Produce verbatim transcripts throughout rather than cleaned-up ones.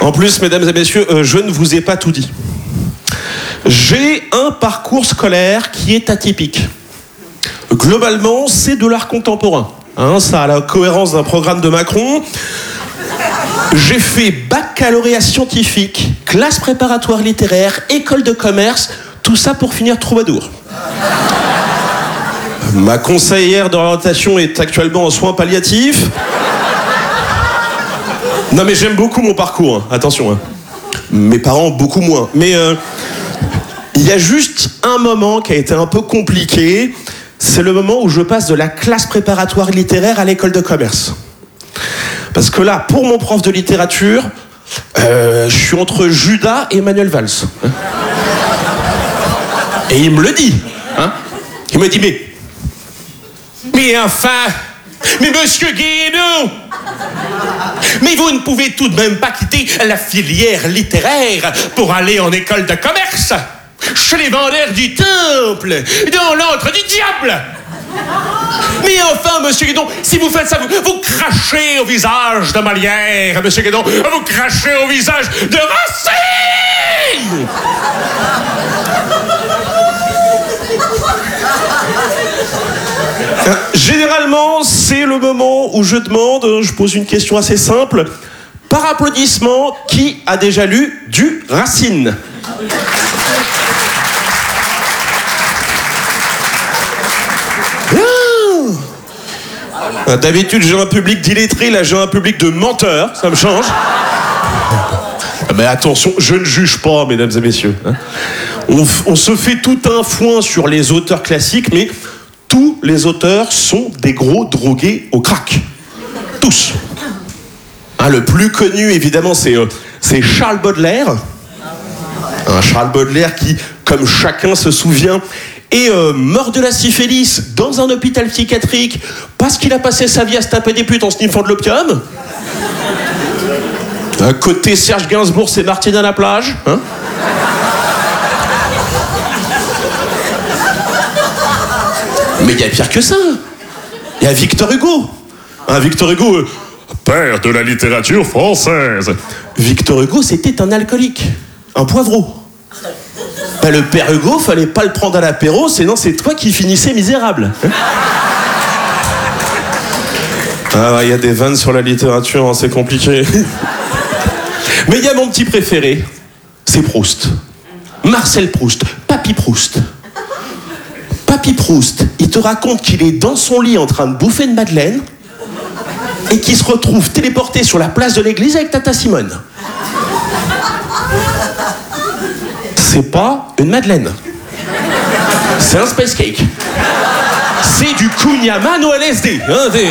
En plus, mesdames et messieurs, euh, je ne vous ai pas tout dit. J'ai un parcours scolaire qui est atypique. Globalement, c'est de l'art contemporain. Hein, ça a la cohérence d'un programme de Macron. J'ai fait baccalauréat scientifique, classe préparatoire littéraire, école de commerce, tout ça pour finir troubadour. Ma conseillère d'orientation est actuellement en soins palliatifs. Non mais j'aime beaucoup mon parcours, hein. Attention. Hein. Mes parents, beaucoup moins. Mais euh, il y a juste un moment qui a été un peu compliqué. C'est le moment où je passe de la classe préparatoire littéraire à l'école de commerce. Parce que là, pour mon prof de littérature, euh, je suis entre Judas et Manuel Valls. Hein. Et il me le dit. Hein. Il me dit, mais... Mais enfin... Mais monsieur Guénon, mais vous ne pouvez tout de même pas quitter la filière littéraire pour aller en école de commerce, chez les vendeurs du temple, dans l'antre du diable. Mais enfin, monsieur Guénon, si vous faites ça, vous, vous crachez au visage de Molière, monsieur Guénon, vous crachez au visage de Racine. Généralement, c'est le moment où je demande, je pose une question assez simple. Par applaudissement, qui a déjà lu du Racine ? Ah. D'habitude, j'ai un public d'illettrés, là j'ai un public de menteurs, ça me change. Mais attention, je ne juge pas, mesdames et messieurs. On, on se fait tout un foin sur les auteurs classiques, mais... tous les auteurs sont des gros drogués au crack. Tous. Hein, le plus connu, évidemment, c'est, euh, c'est Charles Baudelaire. Un Charles Baudelaire qui, comme chacun se souvient, est euh, mort de la syphilis dans un hôpital psychiatrique parce qu'il a passé sa vie à se taper des putes en sniffant de l'opium. À côté Serge Gainsbourg, c'est Martine à la plage. Hein. Mais il y a pire que ça. Il y a Victor Hugo. Hein, Victor Hugo, euh, père de la littérature française. Victor Hugo, c'était un alcoolique, un poivreau. Ben, le père Hugo, fallait pas le prendre à l'apéro, sinon c'est toi qui finissais misérable. Hein. Ah, il y a des vannes sur la littérature, hein, c'est compliqué. Mais il y a mon petit préféré, c'est Proust. Marcel Proust, Papy Proust. Papy Proust, il te raconte qu'il est dans son lit en train de bouffer une madeleine et qu'il se retrouve téléporté sur la place de l'église avec Tata Simone. C'est pas une madeleine. C'est un space cake. C'est du kouign-amann au L S D. Hein, des...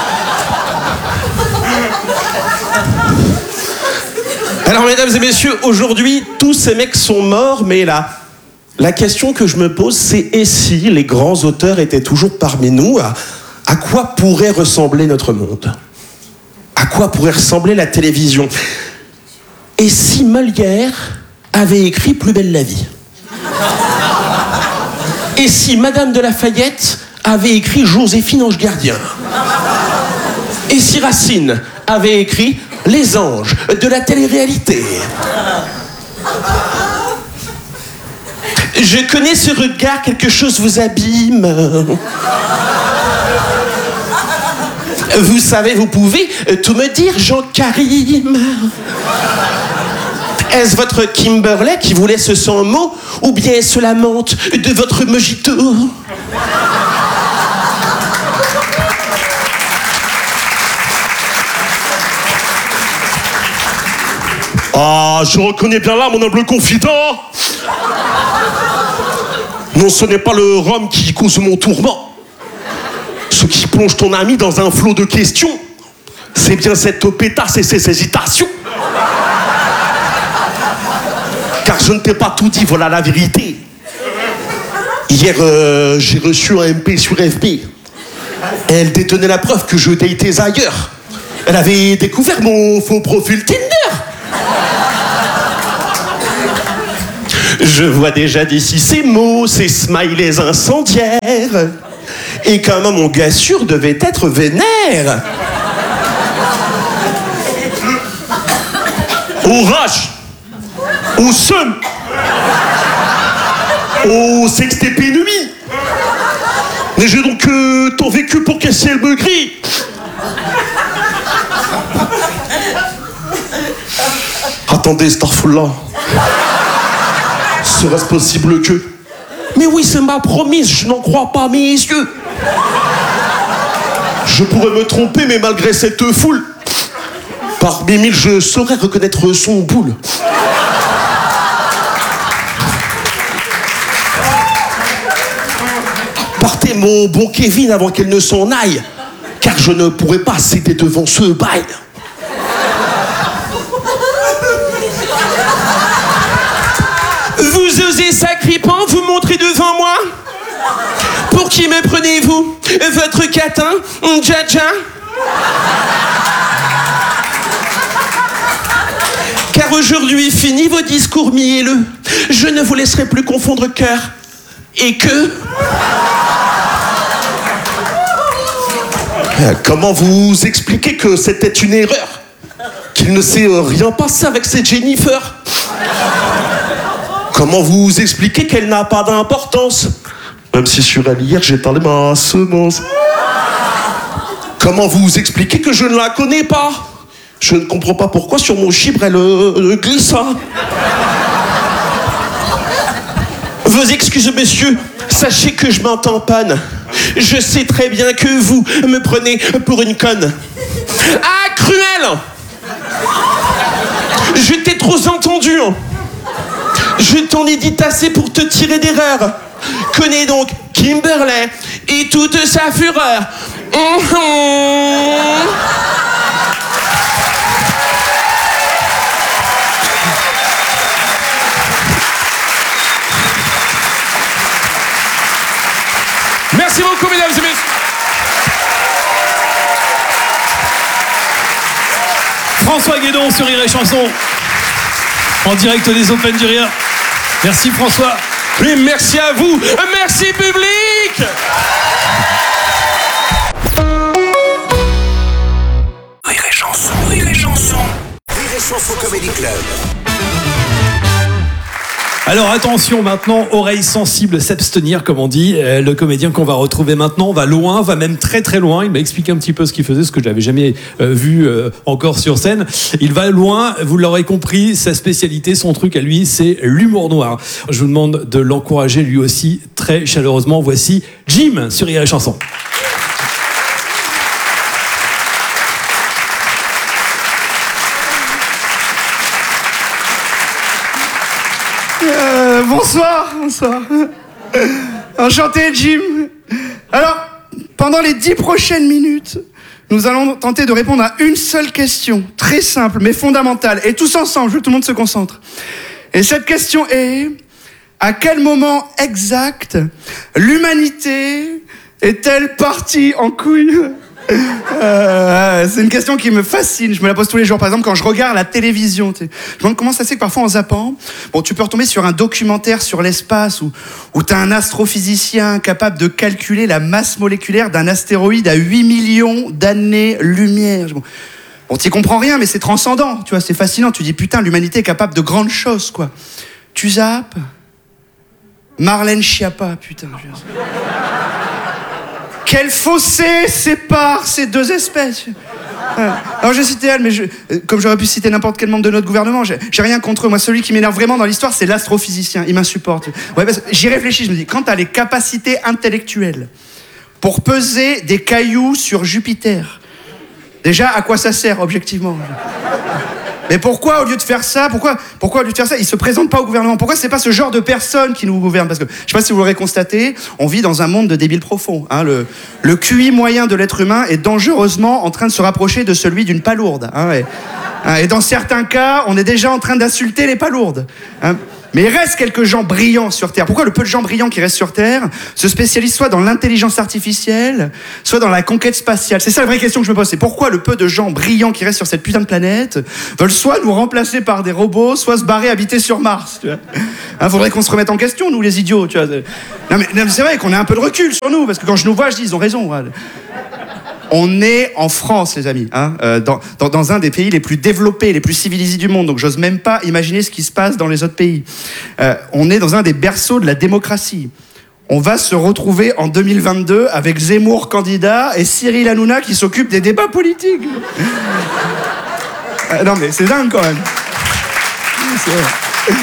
Alors, mesdames et messieurs, aujourd'hui, tous ces mecs sont morts, mais là... La question que je me pose, c'est et si les grands auteurs étaient toujours parmi nous, à, à quoi pourrait ressembler notre monde ? À quoi pourrait ressembler la télévision ? Et si Molière avait écrit Plus belle la vie ? Et si Madame de Lafayette avait écrit Joséphine Ange Gardien ? Et si Racine avait écrit Les anges de la télé-réalité ? Je connais ce regard, quelque chose vous abîme. Vous savez, vous pouvez tout me dire, Jean Karim. Est-ce votre Kimberley qui vous laisse sans mots, ou bien est-ce la menthe de votre mojito ? Ah, je reconnais bien là mon humble confident. Non, ce n'est pas le rhum qui cause mon tourment. Ce qui plonge ton ami dans un flot de questions, c'est bien cette pétasse et ses hésitations. Car je ne t'ai pas tout dit, voilà la vérité. Hier, euh, j'ai reçu un M P sur F B. Elle détenait la preuve que je datais ailleurs. Elle avait découvert mon faux profil Tinder. Je vois déjà d'ici ces mots, ces smileys incendiaires. Et comment mon gars sûr devait être vénère. Orage, au sun, au sextépé nuit. Mais j'ai donc euh, tant vécu pour qu'elle elle me grille. Attendez, Starfullah. Serait-ce possible que... Mais oui, c'est ma promise, je n'en crois pas mes yeux. Je pourrais me tromper, mais malgré cette foule, parmi mille, je saurais reconnaître son boule. Partez, mon bon Kevin, avant qu'elle ne s'en aille, car je ne pourrais pas céder devant ce bail. Vous osez, sacripant, vous montrer devant moi? Pour qui me prenez-vous? Votre catin, Dja-Dja? Car aujourd'hui, fini vos discours mielleux. Je ne vous laisserai plus confondre cœur et que... Comment vous expliquer que c'était une erreur? Qu'il ne s'est rien passé avec cette Jennifer? Comment vous expliquer qu'elle n'a pas d'importance? Même si sur elle hier j'ai parlé ma semence. Comment vous expliquer que je ne la connais pas? Je ne comprends pas pourquoi sur mon chibre elle euh, glisse. Vos excuses, messieurs, sachez que je m'entamponne. Je sais très bien que vous me prenez pour une conne. Ah, Cruel! Je t'ai trop entendu. Je t'en ai dit assez pour te tirer d'erreur. Connais donc Kimberley et toute sa fureur. Mmh. Merci beaucoup, mesdames et messieurs. François Guédon sur Rire et Chanson, en direct des Open du Rire. Merci François. Et merci à vous. Merci public. Rire et Chanson, Rire et Chanson. Rire et Chanson Comedy Club. Alors attention maintenant, oreilles sensibles, s'abstenir comme on dit. Euh, le comédien qu'on va retrouver maintenant va loin, va même très très loin. Il m'a expliqué un petit peu ce qu'il faisait, ce que je n'avais jamais euh, vu euh, encore sur scène. Il va loin, vous l'aurez compris, sa spécialité, son truc à lui, c'est l'humour noir. Je vous demande de l'encourager lui aussi très chaleureusement. Voici Jim sur Rire et Chanson. Euh, bonsoir, bonsoir. Enchanté, Jim. Alors, pendant les dix prochaines minutes, nous allons tenter de répondre à une seule question, très simple mais fondamentale, et tous ensemble, je veux que tout le monde se concentre. Et cette question est: à quel moment exact l'humanité est-elle partie en couille? Euh, c'est une question qui me fascine, je me la pose tous les jours. Par exemple, quand je regarde la télévision, je me demande comment ça se fait que parfois en zappant, bon, tu peux retomber sur un documentaire sur l'espace où, où t'as un astrophysicien capable de calculer la masse moléculaire d'un astéroïde à huit millions d'années-lumière. Bon, bon t'y comprends rien, mais c'est transcendant, tu vois, c'est fascinant. Tu dis, putain, l'humanité est capable de grandes choses, quoi. Tu zappes Marlène Schiappa, putain. Je... Quel fossé sépare ces deux espèces? Alors j'ai cité elle, mais je, comme j'aurais pu citer n'importe quel membre de notre gouvernement, j'ai, j'ai rien contre eux. Moi, celui qui m'énerve vraiment dans l'histoire, c'est l'astrophysicien. Il m'insupporte. Ouais, parce que j'y réfléchis, je me dis, quand t'as les capacités intellectuelles pour peser des cailloux sur Jupiter, déjà, à quoi ça sert, objectivement? Mais pourquoi, au lieu de faire ça, pourquoi, pourquoi au lieu de faire ça, ils se présentent pas au gouvernement? Pourquoi c'est pas ce genre de personnes qui nous gouvernent? Parce que, je sais pas si vous l'aurez constaté, on vit dans un monde de débiles profonds. Hein. Le, le Q I moyen de l'être humain est dangereusement en train de se rapprocher de celui d'une palourde. Hein, et, hein, et dans certains cas, on est déjà en train d'insulter les palourdes. Hein. Mais il reste quelques gens brillants sur Terre. Pourquoi le peu de gens brillants qui restent sur Terre se spécialisent soit dans l'intelligence artificielle, soit dans la conquête spatiale? C'est ça la vraie question que je me pose. C'est pourquoi le peu de gens brillants qui restent sur cette putain de planète veulent soit nous remplacer par des robots, soit se barrer habiter sur Mars. Tu vois, hein, faudrait qu'on se remette en question, nous les idiots. Tu vois. Non, mais, non, mais c'est vrai qu'on ait un peu de recul sur nous, parce que quand je nous vois, je dis ils ont raison. Ouais. On est en France, les amis, hein, euh, dans, dans, dans un des pays les plus développés, les plus civilisés du monde. Donc, j'ose même pas imaginer ce qui se passe dans les autres pays. Euh, on est dans un des berceaux de la démocratie. On va se retrouver en deux mille vingt-deux avec Zemmour candidat et Cyril Hanouna qui s'occupe des débats politiques. euh, non, mais c'est dingue quand même. C'est vrai.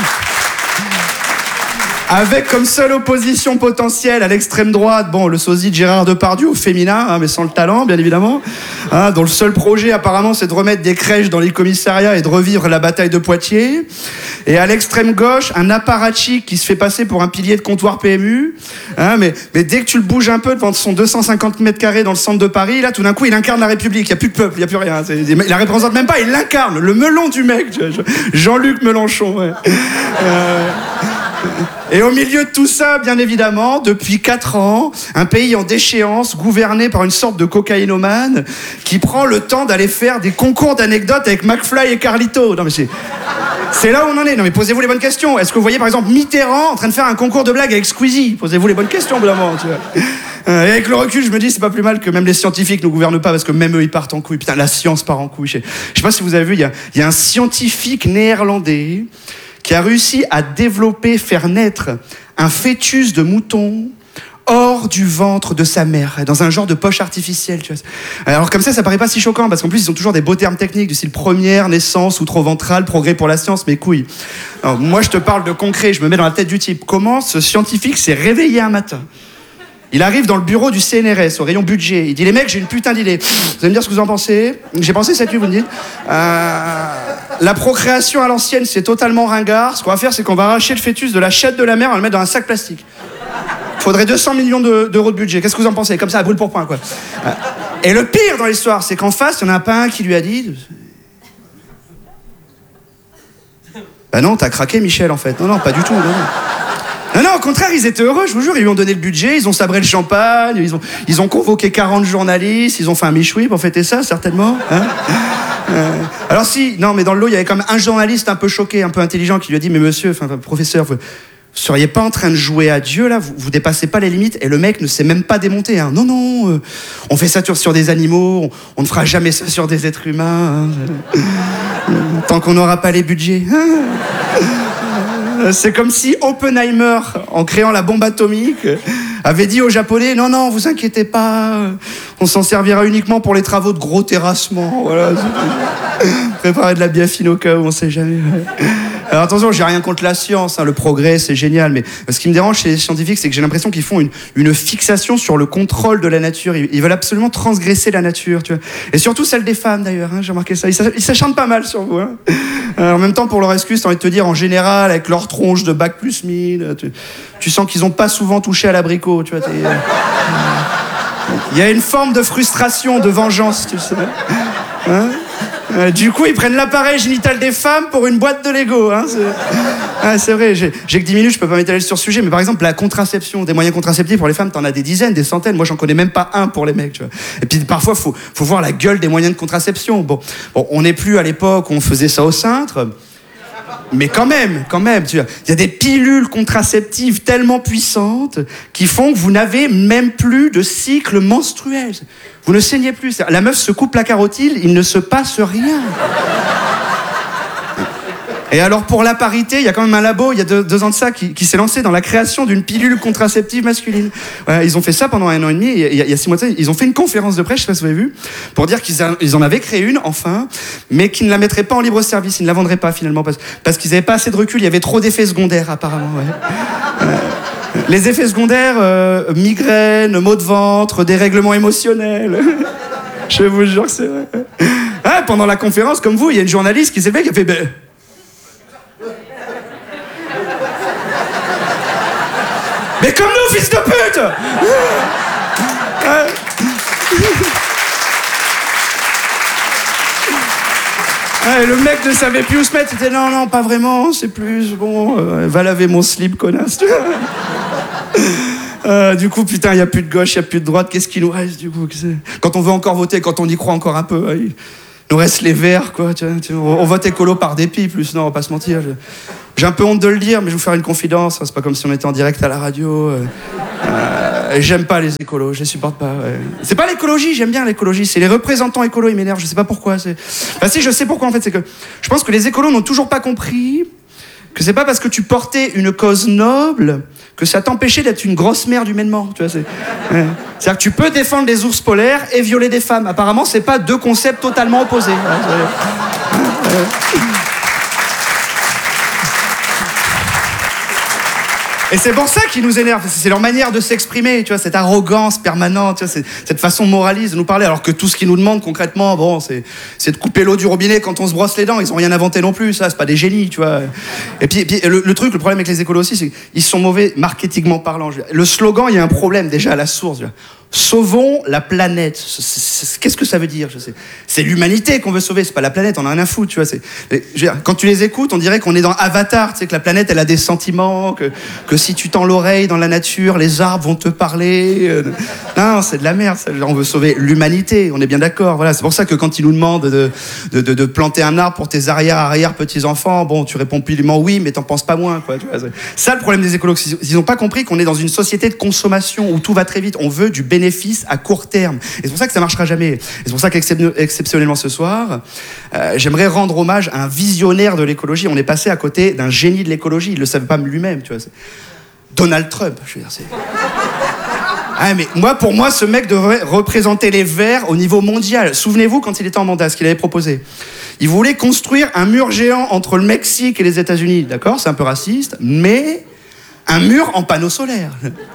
Avec comme seule opposition potentielle à l'extrême droite, bon, le sosie de Gérard Depardieu au féminin, hein, mais sans le talent, bien évidemment, hein, dont le seul projet, apparemment, c'est de remettre des crèches dans les commissariats et de revivre la bataille de Poitiers. Et à l'extrême gauche, un apparatchik qui se fait passer pour un pilier de comptoir P M U, hein, mais, mais dès que tu le bouges un peu devant son deux cent cinquante mètres carrés dans le centre de Paris, là, tout d'un coup, il incarne la République. Il n'y a plus de peuple, il n'y a plus rien. C'est, il la représente même pas, il l'incarne. Le melon du mec, tu vois, Jean-Luc Mélenchon, ouais. Euh... Et au milieu de tout ça, bien évidemment, depuis quatre ans, un pays en déchéance, gouverné par une sorte de cocaïnomane, qui prend le temps d'aller faire des concours d'anecdotes avec McFly et Carlito. Non mais c'est... C'est là où on en est. Non mais posez-vous les bonnes questions. Est-ce que vous voyez par exemple Mitterrand en train de faire un concours de blagues avec Squeezie? Posez-vous les bonnes questions, évidemment, tu vois. Et avec le recul, je me dis, c'est pas plus mal que même les scientifiques ne gouvernent pas, parce que même eux, ils partent en couille. Putain, la science part en couille. Je sais, je sais pas si vous avez vu, il y a, il y a un scientifique néerlandais qui a réussi à développer, faire naître un fœtus de mouton hors du ventre de sa mère, dans un genre de poche artificielle, tu vois. Alors comme ça, ça paraît pas si choquant, parce qu'en plus, ils ont toujours des beaux termes techniques, du style première, naissance, outre-ventrale, progrès pour la science, mais couilles. Alors, moi, je te parle de concret, je me mets dans la tête du type. Comment ce scientifique s'est réveillé un matin? Il arrive dans le bureau du C N R S, au rayon budget. Il dit, les mecs, j'ai une putain d'idée. Vous allez me dire ce que vous en pensez? J'ai pensé cette nuit, vous me dites. Euh, la procréation à l'ancienne, c'est totalement ringard. Ce qu'on va faire, c'est qu'on va arracher le fœtus de la chatte de la mère et on va le mettre dans un sac plastique. Il faudrait deux cents millions de, d'euros de budget. Qu'est-ce que vous en pensez? Comme ça, à brûle pour point, quoi. Euh, et le pire dans l'histoire, c'est qu'en face, il n'y en a pas un qui lui a dit... Bah non, t'as craqué, Michel, en fait. Non, non, pas du tout, non, non. Non, non, au contraire, ils étaient heureux, je vous jure, ils lui ont donné le budget, ils ont sabré le champagne, ils ont, ils ont convoqué quarante journalistes, ils ont fait un michoui pour fêter ça, certainement. Hein euh, alors si, non, mais dans le lot, il y avait quand même un journaliste un peu choqué, un peu intelligent, qui lui a dit, mais monsieur, enfin, professeur, vous, vous seriez pas en train de jouer à Dieu, là, vous, vous dépassez pas les limites, et le mec ne s'est même pas démonté, hein. Non, non, euh, on fait ça sur des animaux, on, on ne fera jamais ça sur des êtres humains, hein, euh, tant qu'on n'aura pas les budgets. Hein. C'est comme si Oppenheimer, en créant la bombe atomique, avait dit aux Japonais « Non, non, vous inquiétez pas, on s'en servira uniquement pour les travaux de gros terrassement. » Voilà. Préparer de la biafine au cas où, on sait jamais. Alors attention, j'ai rien contre la science, hein, le progrès, c'est génial, mais ce qui me dérange chez les scientifiques, c'est que j'ai l'impression qu'ils font une, une fixation sur le contrôle de la nature. Ils, ils veulent absolument transgresser la nature, tu vois. Et surtout celle des femmes, d'ailleurs, hein, j'ai remarqué ça. Ils s'acharnent pas mal sur vous. Hein. Alors, en même temps, pour leur excuse, t'as envie de te dire, en général, avec leur tronche de bac plus mille, tu, tu sens qu'ils ont pas souvent touché à l'abricot, tu vois. Il y a une forme de frustration, de vengeance, tu sais. Hein? Euh, du coup, ils prennent l'appareil génital des femmes pour une boîte de Lego. Hein, c'est... Ah, c'est vrai, j'ai, j'ai que dix minutes, je peux pas m'étaler sur ce sujet, mais par exemple, la contraception, des moyens contraceptifs pour les femmes, t'en as des dizaines, des centaines. Moi, j'en connais même pas un pour les mecs, tu vois. Et puis, parfois, faut, faut voir la gueule des moyens de contraception. Bon, bon on n'est plus à l'époque où on faisait ça au cintre. Mais quand même, quand même, tu vois, il y a des pilules contraceptives tellement puissantes qui font que vous n'avez même plus de cycle menstruel. Vous ne saignez plus. La meuf se coupe la carotide, il ne se passe rien. Et alors pour la parité, il y a quand même un labo, il y a deux, deux ans de ça, qui, qui s'est lancé dans la création d'une pilule contraceptive masculine. Ouais, ils ont fait ça pendant un an et demi, et il y a, il y a six mois de ça, ils ont fait une conférence de presse, je sais pas si vous avez vu, pour dire qu'ils a, ils en avaient créé une, enfin, mais qu'ils ne la mettraient pas en libre service, ils ne la vendraient pas finalement, parce, parce qu'ils n'avaient pas assez de recul, il y avait trop d'effets secondaires apparemment. Ouais. Euh, les effets secondaires, euh, migraine, maux de ventre, dérèglements émotionnels. Je vous jure que c'est vrai. Ah, pendant la conférence, comme vous, il y a une journaliste qui s'est levée qui a fait... Ben, mais comme nous, fils de pute! Ouais, le mec ne savait plus où se mettre, il était non, non, pas vraiment, c'est plus, bon, euh, va laver mon slip, connasse. euh, du coup, putain, il n'y a plus de gauche, il n'y a plus de droite, qu'est-ce qu'il nous reste, du coup? Quand on veut encore voter, quand on y croit encore un peu, il nous reste les verts, quoi, tu vois, tu vois, on vote écolo par dépit, plus, non, on va pas se mentir. Je... J'ai un peu honte de le dire, mais je vais vous faire une confidence, c'est pas comme si on était en direct à la radio. Euh, euh, Euh, j'aime pas les écolos, je les supporte pas. Ouais. C'est pas l'écologie, j'aime bien l'écologie, c'est les représentants écolos, ils m'énervent, je sais pas pourquoi. C'est... Enfin si, je sais pourquoi en fait, c'est que je pense que les écolos n'ont toujours pas compris que c'est pas parce que tu portais une cause noble que ça t'empêchait d'être une grosse merde humainement, tu vois. C'est... Ouais. C'est-à-dire que tu peux défendre les ours polaires et violer des femmes. Apparemment, c'est pas deux concepts totalement opposés. Ouais, c'est... Et c'est pour ça qu'ils nous énervent, c'est leur manière de s'exprimer, tu vois, cette arrogance permanente, tu vois, cette façon moraliste de nous parler, alors que tout ce qu'ils nous demandent concrètement, bon, c'est, c'est de couper l'eau du robinet quand on se brosse les dents, ils ont rien inventé non plus, ça, c'est pas des génies, tu vois. Et puis, et puis le, le truc, le problème avec les écolos aussi, c'est qu'ils sont mauvais marketingment parlant. Le slogan, il y a un problème déjà à la source, tu vois. Sauvons la planète. C'est, c'est, qu'est-ce que ça veut dire, je sais. C'est l'humanité qu'on veut sauver, c'est pas la planète, on a rien à foutre, tu vois. C'est, je veux dire, quand tu les écoutes, on dirait qu'on est dans Avatar, tu sais, que la planète, elle a des sentiments, que, que si tu tends l'oreille dans la nature, les arbres vont te parler. Euh, non, c'est de la merde, ça. On veut sauver l'humanité, on est bien d'accord. Voilà, c'est pour ça que quand ils nous demandent de, de, de, de planter un arbre pour tes arrière-arrière-petits-enfants, bon, tu réponds purement oui, mais t'en penses pas moins, quoi. Tu vois, c'est ça le problème des écolos. Ils n'ont pas compris qu'on est dans une société de consommation où tout va très vite. On veut du bénéfice à court terme. Et c'est pour ça que ça marchera jamais. Et c'est pour ça qu'exceptionnellement ce soir, euh, j'aimerais rendre hommage à un visionnaire de l'écologie. On est passé à côté d'un génie de l'écologie. Il le savait pas lui-même, tu vois. C'est Donald Trump. Je veux dire, c'est... Ah, mais moi, pour moi, ce mec devrait représenter les Verts au niveau mondial. Souvenez-vous quand il était en mandat, ce qu'il avait proposé. Il voulait construire un mur géant entre le Mexique et les États-Unis. D'accord, c'est un peu raciste, mais un mur en panneaux solaires.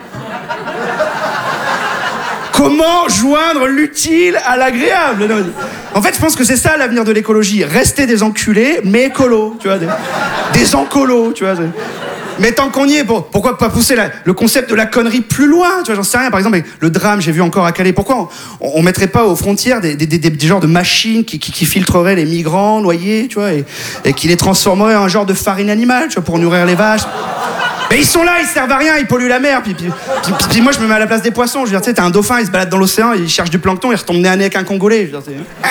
Comment joindre l'utile à l'agréable? En fait, je pense que c'est ça l'avenir de l'écologie. Rester des enculés, mais écolos, tu vois. Des, des encolos, tu vois. Mais tant qu'on y est, bon, pourquoi pas pousser la, le concept de la connerie plus loin, tu vois, j'en sais rien. Par exemple, le drame, j'ai vu encore à Calais. Pourquoi on, on mettrait pas aux frontières des, des, des, des genres de machines qui, qui, qui filtreraient les migrants noyés, tu vois, et, et qui les transformeraient en un genre de farine animale, tu vois, pour nourrir les vaches? Mais ils sont là, ils servent à rien, ils polluent la mer. Puis, puis, puis, puis, puis moi, je me mets à la place des poissons. Je veux dire, tu sais, t'as un dauphin, il se balade dans l'océan, il cherche du plancton, il retombe nez à nez avec un Congolais. Je veux dire, c'est...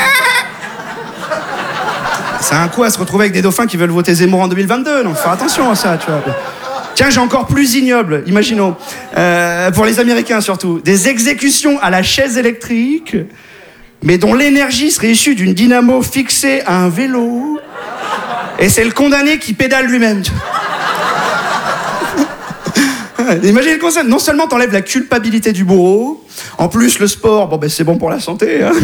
c'est un coup à se retrouver avec des dauphins qui veulent voter Zemmour en deux mille vingt-deux. Donc, faut faire attention à ça, tu vois. Tiens, j'ai encore plus ignoble, imaginons, euh, pour les Américains surtout, des exécutions à la chaise électrique, mais dont l'énergie serait issue d'une dynamo fixée à un vélo, et c'est le condamné qui pédale lui-même. Imaginez le concept, non seulement t'enlèves la culpabilité du bourreau, en plus le sport, bon ben c'est bon pour la santé, hein.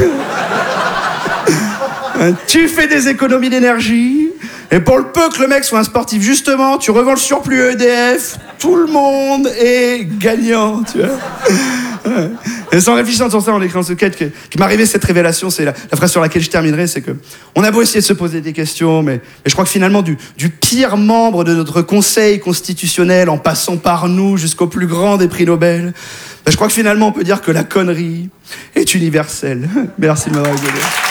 Tu fais des économies d'énergie, et pour le peu que le mec soit un sportif, justement, tu revends le surplus E D F, tout le monde est gagnant, tu vois. Et sans réfléchir sur ça, en écrivant ce quête, qui, qui m'est arrivé cette révélation, c'est la, la phrase sur laquelle je terminerai, c'est que on a beau essayer de se poser des questions, mais, mais je crois que finalement, du, du pire membre de notre conseil constitutionnel, en passant par nous jusqu'au plus grand des prix Nobel, ben je crois que finalement, on peut dire que la connerie est universelle. Merci de m'avoir écouté.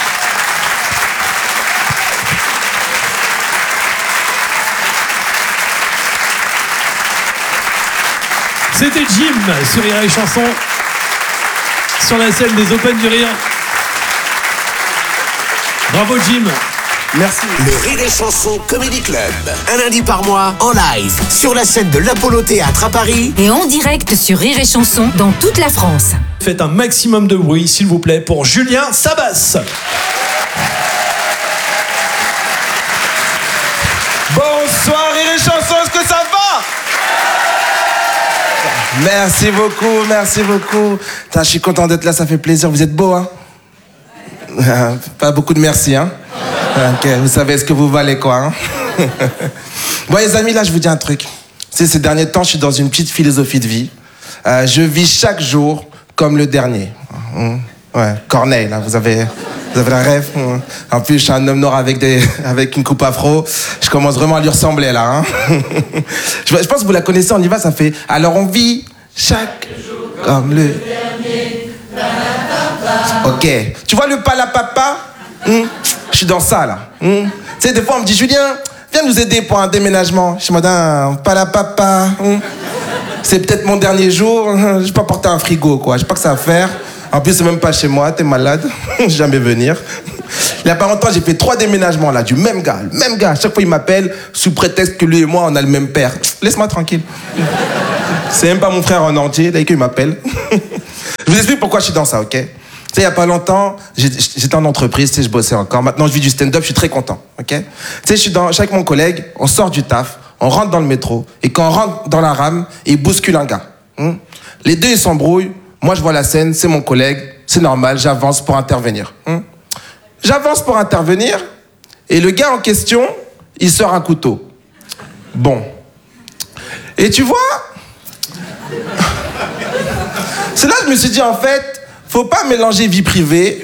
C'était Jim sur Rire et Chanson, sur la scène des Open du Rire. Bravo Jim. Merci. Le Rire et Chanson Comedy Club, un lundi par mois en live sur la scène de l'Apollo Théâtre à Paris et en direct sur Rire et Chanson dans toute la France. Faites un maximum de bruit, s'il vous plaît, pour Julien Sabas. Bonsoir Rire et Chanson, est-ce que ça va? Merci beaucoup, merci beaucoup. Putain, je suis content d'être là, ça fait plaisir. Vous êtes beaux, hein? Pas beaucoup de merci, hein? Ok, vous savez ce que vous valez, quoi, hein? Bon, les amis, là, je vous dis un truc. C'est ces derniers temps, je suis dans une petite philosophie de vie. Euh, je vis chaque jour comme le dernier. Ouais, Corneille, là, vous avez... Vous avez un rêve? En plus, je suis un homme noir avec, des, avec une coupe afro. Je commence vraiment à lui ressembler, là. Hein. je, je pense que vous la connaissez, on y va, ça fait... Alors, on vit chaque jour comme le dernier. Ok. Tu vois le palapapa? hum, Je suis dans ça, là. Hum. Tu sais, des fois, on me dit, Julien, viens nous aider pour un déménagement. Je suis en palapapa. Hum. C'est peut-être mon dernier jour. Je vais pas porter un frigo, quoi. Je sais pas que ça va faire. En plus, c'est même pas chez moi, t'es malade. Jamais venir. Il y a pas longtemps, j'ai fait trois déménagements là, du même gars, le même gars. À chaque fois, il m'appelle sous prétexte que lui et moi, on a le même père. Laisse-moi tranquille. C'est même pas mon frère en entier, là, qu'il m'appelle. Je vous explique pourquoi je suis dans ça, ok? Tu sais, il y a pas longtemps, j'étais en entreprise, tu sais, je bossais encore. Maintenant, je vis du stand-up, je suis très content, ok? Tu sais, je suis dans, je suis avec mon collègue, on sort du taf, on rentre dans le métro, et quand on rentre dans la rame, il bouscule un gars. Hein? Les deux, ils s'embrouillent. Moi, je vois la scène, c'est mon collègue, c'est normal, j'avance pour intervenir. Hein? J'avance pour intervenir, et le gars en question, il sort un couteau. Bon. Et tu vois, c'est là que je me suis dit, en fait, faut pas mélanger vie privée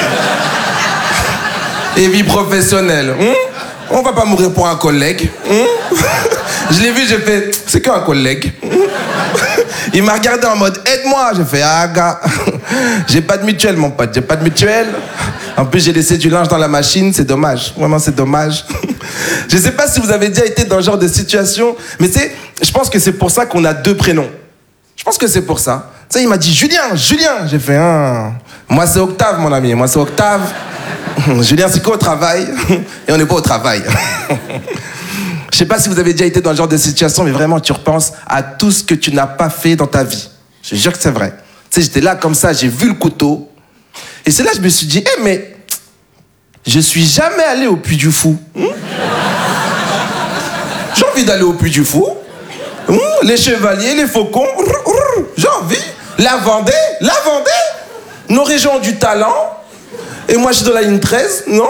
et vie professionnelle. Hein? On va pas mourir pour un collègue. Hein? Je l'ai vu, j'ai fait, c'est qu'un collègue. Il m'a regardé en mode, aide-moi. J'ai fait, ah gars, j'ai pas de mutuelle, mon pote, j'ai pas de mutuelle. En plus, j'ai laissé du linge dans la machine, c'est dommage. Vraiment, c'est dommage. Je sais pas si vous avez déjà été dans ce genre de situation, mais tu sais, je pense que c'est pour ça qu'on a deux prénoms. Je pense que c'est pour ça. Tu sais, il m'a dit, Julien, Julien. J'ai fait, ah. Moi, c'est Octave, mon ami. Moi, c'est Octave. Julien, c'est quoi au travail? Et on n'est pas au travail. Je sais pas si vous avez déjà été dans ce genre de situation, mais vraiment, tu repenses à tout ce que tu n'as pas fait dans ta vie. Je te jure que c'est vrai. Tu sais, j'étais là comme ça, j'ai vu le couteau. Et c'est là que je me suis dit, eh, mais je suis jamais allé au Puy du Fou. Hum? J'ai envie d'aller au Puy du Fou. Hum? Les chevaliers, les faucons. J'ai envie. La Vendée, la Vendée. Nos régions ont du talent. Et moi, je suis dans la ligne treize, non?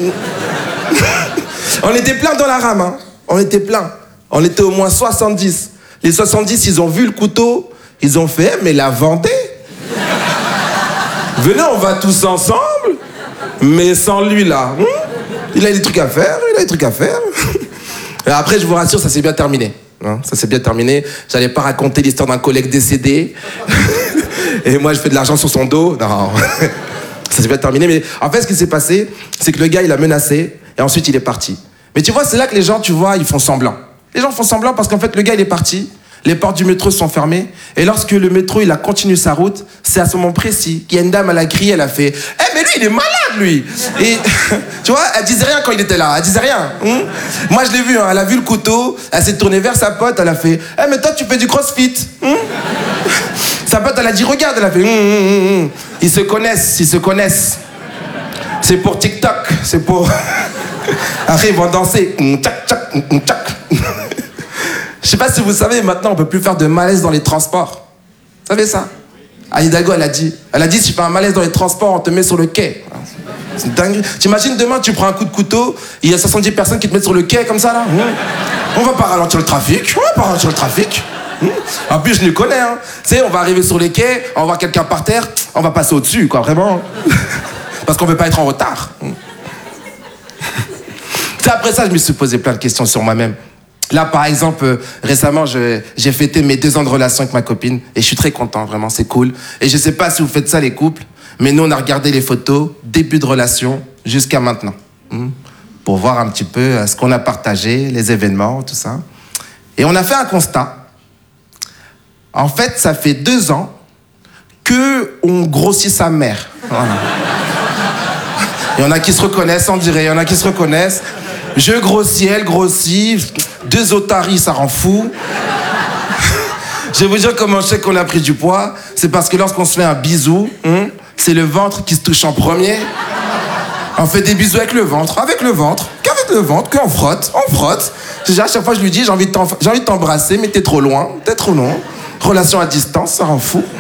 On était plein dans la rame, hein. On était plein. On était au moins soixante-dix. Les soixante-dix, ils ont vu le couteau. Ils ont fait, mais la Vendée. Venez, on va tous ensemble. Mais sans lui, là. Hum? Il a des trucs à faire, il a des trucs à faire. Et après, je vous rassure, ça s'est bien terminé. Hein, ça s'est bien terminé. J'allais pas raconter l'histoire d'un collègue décédé. Et moi, je fais de l'argent sur son dos. Non. Ça s'est bien terminé. Mais en fait, ce qui s'est passé, c'est que le gars, il a menacé. Et ensuite, il est parti. Mais tu vois, c'est là que les gens, tu vois, ils font semblant. Les gens font semblant parce qu'en fait, le gars, il est parti. Les portes du métro sont fermées. Et lorsque le métro, il a continué sa route, c'est à ce moment précis qu'il y a une dame, elle a crié, elle a fait « Eh, mais lui, il est malade, lui !» Et tu vois, elle disait rien quand il était là. Elle disait rien. Hein? Moi, je l'ai vu, hein, elle a vu le couteau. Elle s'est tournée vers sa pote. Elle a fait « Eh, mais toi, tu fais du crossfit. Hein ?» Sa pote, elle a dit « Regarde. » Elle a fait hum, hum, hum. Ils se connaissent, ils se connaissent. C'est pour TikTok. C'est pour... Après, ils vont danser. Tchac, tchac, tchac. Je sais pas si vous savez, maintenant, on peut plus faire de malaise dans les transports. Vous savez ça? Anne Hidalgo, elle a dit. Elle a dit, si tu fais un malaise dans les transports, on te met sur le quai. C'est dingue. T'imagines, demain, tu prends un coup de couteau, il y a soixante-dix personnes qui te mettent sur le quai, comme ça, là. On va pas ralentir le trafic. On va pas ralentir le trafic. En plus, je les connais, hein. Tu sais, on va arriver sur les quais, on va voir quelqu'un par terre, on va passer au-dessus, quoi, vraiment. Parce qu'on veut pas être en retard. C'est après ça, je me suis posé plein de questions sur moi-même. Là, par exemple, euh, récemment, je, j'ai fêté mes deux ans de relation avec ma copine et je suis très content, vraiment, c'est cool. Et je sais pas si vous faites ça, les couples, mais nous, on a regardé les photos, début de relation jusqu'à maintenant, hein, pour voir un petit peu euh, ce qu'on a partagé, les événements, tout ça. Et on a fait un constat. En fait, ça fait deux ans qu'on grossit sa mère. Voilà. Il y en a qui se reconnaissent, on dirait, il y en a qui se reconnaissent. Je grossis, elle grossit. Deux otaries, ça rend fou. Je vais vous dire comment je sais qu'on a pris du poids. C'est parce que lorsqu'on se fait un bisou, hein, c'est le ventre qui se touche en premier. On fait des bisous avec le ventre, avec le ventre, qu'avec le ventre, qu'on frotte, on frotte. Déjà, à chaque fois, je lui dis, j'ai envie de t'en... j'ai envie de t'embrasser, mais t'es trop loin, t'es trop loin. Relation à distance, ça rend fou.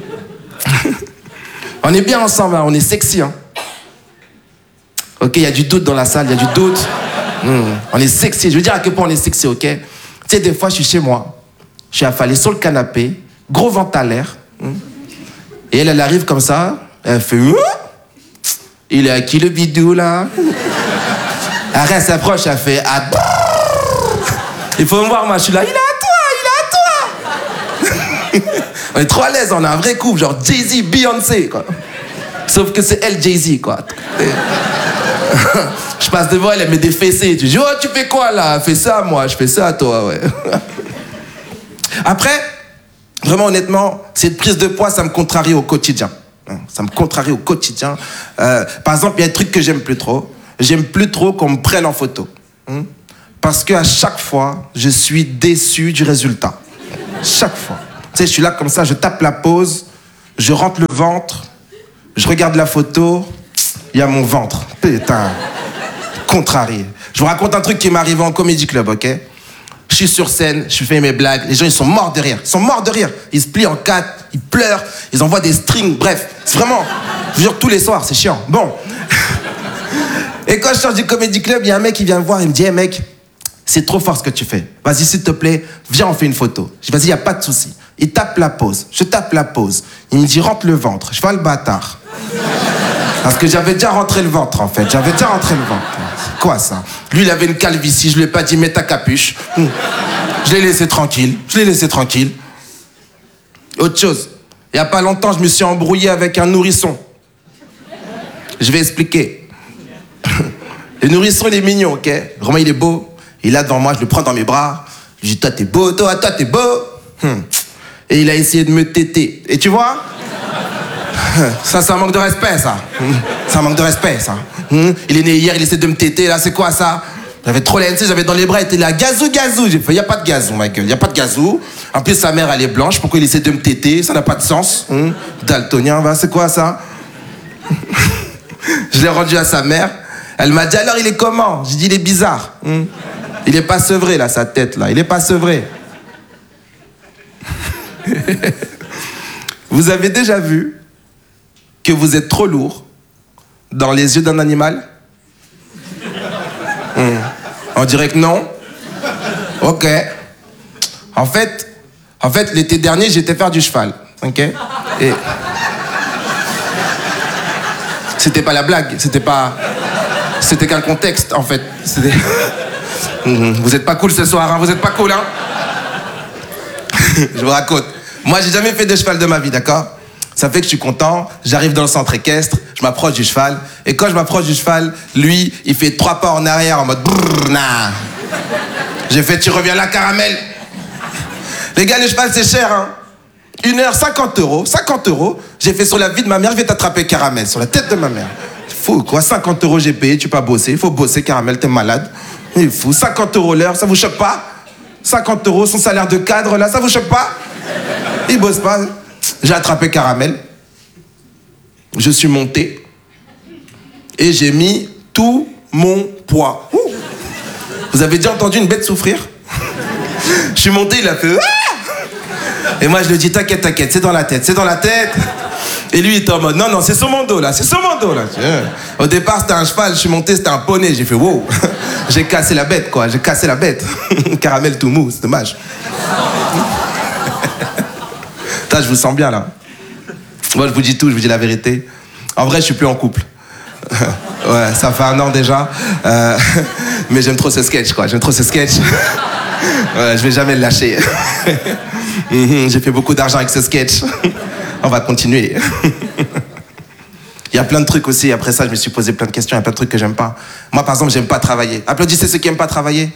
On est bien ensemble, hein, on est sexy, hein. Ok, il y a du doute dans la salle, il y a du doute. Mmh, on est sexy. Je veux dire à quel point on est sexy, ok? Tu sais, des fois, je suis chez moi. Je suis affalé sur le canapé, gros ventre à l'air. Mmh. Et elle, elle arrive comme ça. Elle fait... Ouh, il est à qui le bidou, là? Après, elle s'approche, elle fait... Ah, il faut me voir, moi, je suis là. Il est à toi, il est à toi. On est trop à l'aise, on a un vrai couple, genre Jay-Z, Beyoncé, quoi. Sauf que c'est elle, Jay-Z, quoi. Je passe devant elle, elle met des fessées. Tu dis, oh, tu fais quoi là? Fais ça, moi, je fais ça à toi, ouais. Après, vraiment honnêtement, cette prise de poids, ça me contrarie au quotidien. Ça me contrarie au quotidien. Euh, par exemple, il y a un truc que j'aime plus trop. J'aime plus trop qu'on me prenne en photo. Hein? Parce qu'à chaque fois, je suis déçu du résultat. Chaque fois. Tu sais, je suis là comme ça, je tape la pose, je rentre le ventre, je regarde la photo, il y a mon ventre. Putain, contrarié. Je vous raconte un truc qui m'est arrivé en Comedy Club, ok? Je suis sur scène, je fais mes blagues, les gens ils sont morts de rire, ils sont morts de rire. Ils se plient en quatre, ils pleurent, ils envoient des strings, bref, c'est vraiment, je vous jure, tous les soirs, c'est chiant. Bon. Et quand je sors du Comedy Club, il y a un mec qui vient me voir, il me dit, hey mec, c'est trop fort ce que tu fais. Vas-y, s'il te plaît, viens, on fait une photo. Je dis, vas-y, il n'y a pas de souci. Il tape la pose, je tape la pose. Il me dit, rentre le ventre. Je fais le bâtard. Parce que j'avais déjà rentré le ventre, en fait. J'avais déjà rentré le ventre. C'est quoi, ça? Lui, il avait une calvitie. Je lui ai pas dit, mets ta capuche. Je l'ai laissé tranquille. Je l'ai laissé tranquille. Autre chose. Il y a pas longtemps, je me suis embrouillé avec un nourrisson. Je vais expliquer. Le nourrisson, il est mignon, ok? Vraiment, il est beau. Il est là devant moi, je le prends dans mes bras. Je lui dis, toi, t'es beau, toi, toi, t'es beau. Hum. Et il a essayé de me téter. Et tu vois? Ça, c'est un manque de respect, ça. C'est un manque de respect, ça. Il est né hier, il essaie de me téter, là, c'est quoi, ça? J'avais trop la N C, j'avais dans les bras, il était là, gazou, gazou. J'ai fait, y a pas de gazou, ma gueule, y a pas de gazou. En plus, sa mère, elle est blanche, pourquoi il essaie de me téter? Ça n'a pas de sens. Hum. Daltonien, va, c'est quoi, ça? Je l'ai rendu à sa mère. Elle m'a dit, alors, il est comment? J'ai dit, il est bizarre. Hum. Il est pas sevré, là, sa tête, là. Il est pas sevré. Vous avez déjà vu que vous êtes trop lourd dans les yeux d'un animal? mmh. On dirait que non. Ok. En fait, en fait, l'été dernier, j'étais faire du cheval. Ok. Et c'était pas la blague. C'était pas. C'était qu'un contexte, en fait. C'était... mmh. Vous êtes pas cool ce soir, hein? Vous êtes pas cool, hein? Je vous raconte. Moi, j'ai jamais fait de cheval de ma vie, d'accord? Ça fait que je suis content, j'arrive dans le centre équestre, je m'approche du cheval, et quand je m'approche du cheval, lui, il fait trois pas en arrière en mode brrr, nah. J'ai fait, tu reviens là, caramel. Les gars, le cheval, c'est cher, hein? Une heure, cinquante euros, cinquante euros. J'ai fait sur la vie de ma mère, je vais t'attraper, caramel, sur la tête de ma mère. Fou, quoi, cinquante euros j'ai payé, tu peux pas bosser, il faut bosser, caramel, t'es malade. Il est fou, cinquante euros l'heure, ça vous choque pas? cinquante euros, son salaire de cadre, là, ça vous choque pas? Il bosse pas. J'ai attrapé Caramel. Je suis monté. Et j'ai mis tout mon poids. Ouh. Vous avez déjà entendu une bête souffrir? Je suis monté, il a fait... Ah. Et moi, je lui dis, t'inquiète, t'inquiète, c'est dans la tête, c'est dans la tête. Et lui, il était en mode, non, non, c'est sur mon dos, là, c'est sur mon dos, là. Au départ, c'était un cheval, je suis monté, c'était un poney. J'ai fait, wow. J'ai cassé la bête, quoi, j'ai cassé la bête. Caramel tout mou, c'est dommage. Putain, je vous sens bien, là. Moi, je vous dis tout, je vous dis la vérité. En vrai, je suis plus en couple. Ouais, ça fait un an déjà. Euh, mais j'aime trop ce sketch, quoi. J'aime trop ce sketch. Ouais, je vais jamais le lâcher. J'ai fait beaucoup d'argent avec ce sketch. On va continuer. Il y a plein de trucs aussi. Après ça, je me suis posé plein de questions. Il y a plein de trucs que j'aime pas. Moi, par exemple, j'aime pas travailler. Applaudissez ceux qui aiment pas travailler.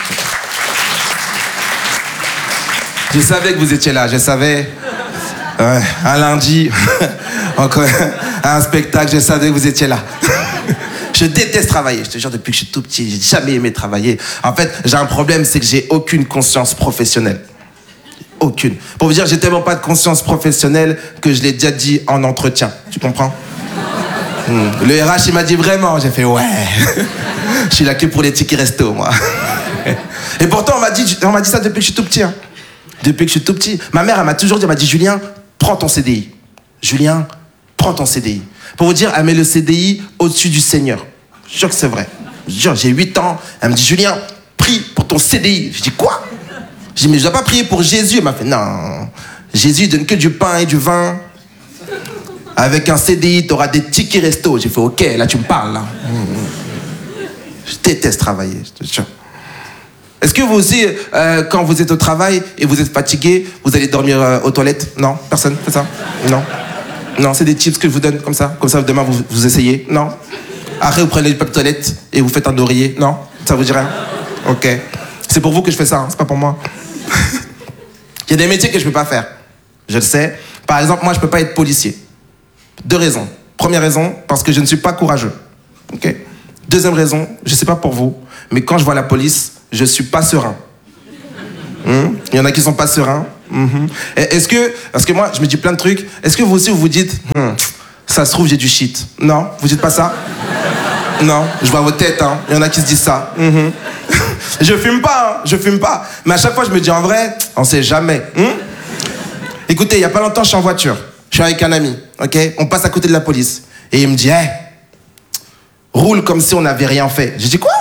Je savais que vous étiez là. Je savais. Ouais, un lundi, encore un spectacle, je savais que vous étiez là. Je déteste travailler. Je te jure, depuis que je suis tout petit, j'ai jamais aimé travailler. En fait, j'ai un problème, c'est que j'ai aucune conscience professionnelle. Aucune. Pour vous dire, j'ai tellement pas de conscience professionnelle que je l'ai déjà dit en entretien. Tu comprends? hmm. Le R H, il m'a dit vraiment. J'ai fait ouais. Je suis là que pour les tickets resto, moi. Et pourtant, on m'a dit, on m'a dit ça depuis que je suis tout petit. Hein. Depuis que je suis tout petit. Ma mère, elle m'a toujours dit, elle m'a dit, Julien, prends ton C D I. Julien, prends ton C D I. Pour vous dire, elle met le C D I au-dessus du Seigneur. Je jure que c'est vrai. Je jure, j'ai huit ans. Elle me dit, Julien, prie pour ton C D I. Je dis, quoi? Je dis, mais je dois pas prier pour Jésus. Elle m'a fait, non. Jésus, il donne que du pain et du vin. Avec un C D I, t'auras des tickets resto. J'ai fait, ok, là, tu me parles, là. Je déteste travailler, je te jure. Est-ce que vous aussi, euh, quand vous êtes au travail et vous êtes fatigué, vous allez dormir euh, aux toilettes? Non? Personne fait ça? Non? Non, c'est des tips que je vous donne comme ça. Comme ça, demain, vous, vous essayez? Non? Après, vous prenez le papier toilette et vous faites un oreiller? Non? Ça vous dit rien? Ok. C'est pour vous que je fais ça, hein, c'est pas pour moi. Il y a des métiers que je peux pas faire. Je le sais. Par exemple, moi, je peux pas être policier. Deux raisons. Première raison, parce que je ne suis pas courageux. Ok. Deuxième raison, je ne sais pas pour vous, mais quand je vois la police, je ne suis pas serein. Hum? Il y en a qui ne sont pas sereins. Mm-hmm. Est-ce que, parce que moi, je me dis plein de trucs, est-ce que vous aussi, vous vous dites, hm, ça se trouve, j'ai du shit? Non, vous dites pas ça? Non, je vois vos têtes, hein. Il y en a qui se disent ça. Mm-hmm. Je fume pas, hein. Je fume pas. Mais à chaque fois, je me dis, en vrai, on sait jamais. Hum? Écoutez, il y a pas longtemps, je suis en voiture. Je suis avec un ami, ok? On passe à côté de la police. Et il me dit, hey, roule comme si on n'avait rien fait. J'ai dit, quoi?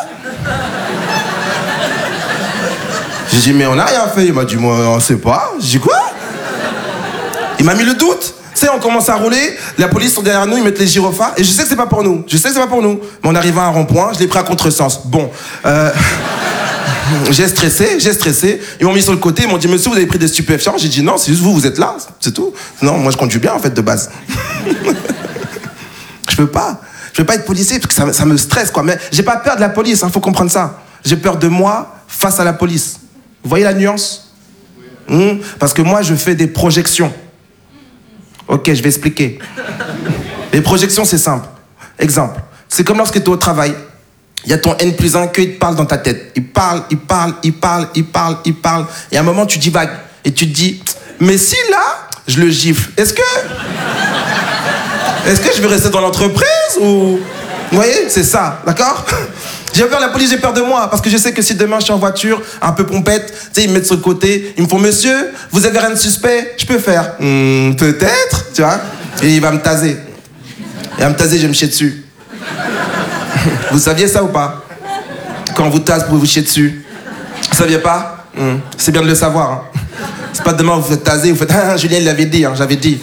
J'ai dit, mais on n'a rien fait. Il m'a dit, moi, on sait pas. J'ai dit, quoi? Il m'a mis le doute. Tu sais, on commence à rouler, la police sont derrière nous, ils mettent les gyrophares, et je sais que c'est pas pour nous. Je sais que c'est pas pour nous. Mais on arrive à un rond-point, je l'ai pris à contresens. Bon, euh, j'ai stressé, j'ai stressé. Ils m'ont mis sur le côté, ils m'ont dit, monsieur, vous avez pris des stupéfiants? J'ai dit, non, c'est juste vous, vous êtes là, c'est tout. Non, moi, je conduis bien, en fait, de base. Je peux pas. Je peux pas être policier, parce que ça, ça me stresse, quoi. Mais j'ai pas peur de la police, hein, faut comprendre ça. J'ai peur de moi face à la police. Vous voyez la nuance? Mmh, parce que moi, je fais des projections. Ok, je vais expliquer. Les projections, c'est simple. Exemple, c'est comme lorsque tu es au travail, il y a ton N plus un qui te parle dans ta tête. Il parle, il parle, il parle, il parle, il parle. Et à un moment, tu divagues. Et tu te dis, mais si là, je le gifle, est-ce que... Est-ce que je vais rester dans l'entreprise ou... Vous voyez, c'est ça, d'accord? J'ai peur de la police, j'ai peur de moi, parce que je sais que si demain je suis en voiture, un peu pompette, tu sais, ils me mettent sur le côté, ils me font, monsieur, vous avez rien de suspect? Je peux faire, hmm, peut-être, tu vois? Et il va me taser. Il va me taser, je vais me chier dessus. Vous saviez ça ou pas? Quand on vous tase, vous pouvez vous chier dessus. Vous saviez pas? hmm. C'est bien de le savoir. Hein. C'est pas demain vous faites taser, vous faites, ah, Julien, il l'avait dit, hein, j'avais dit.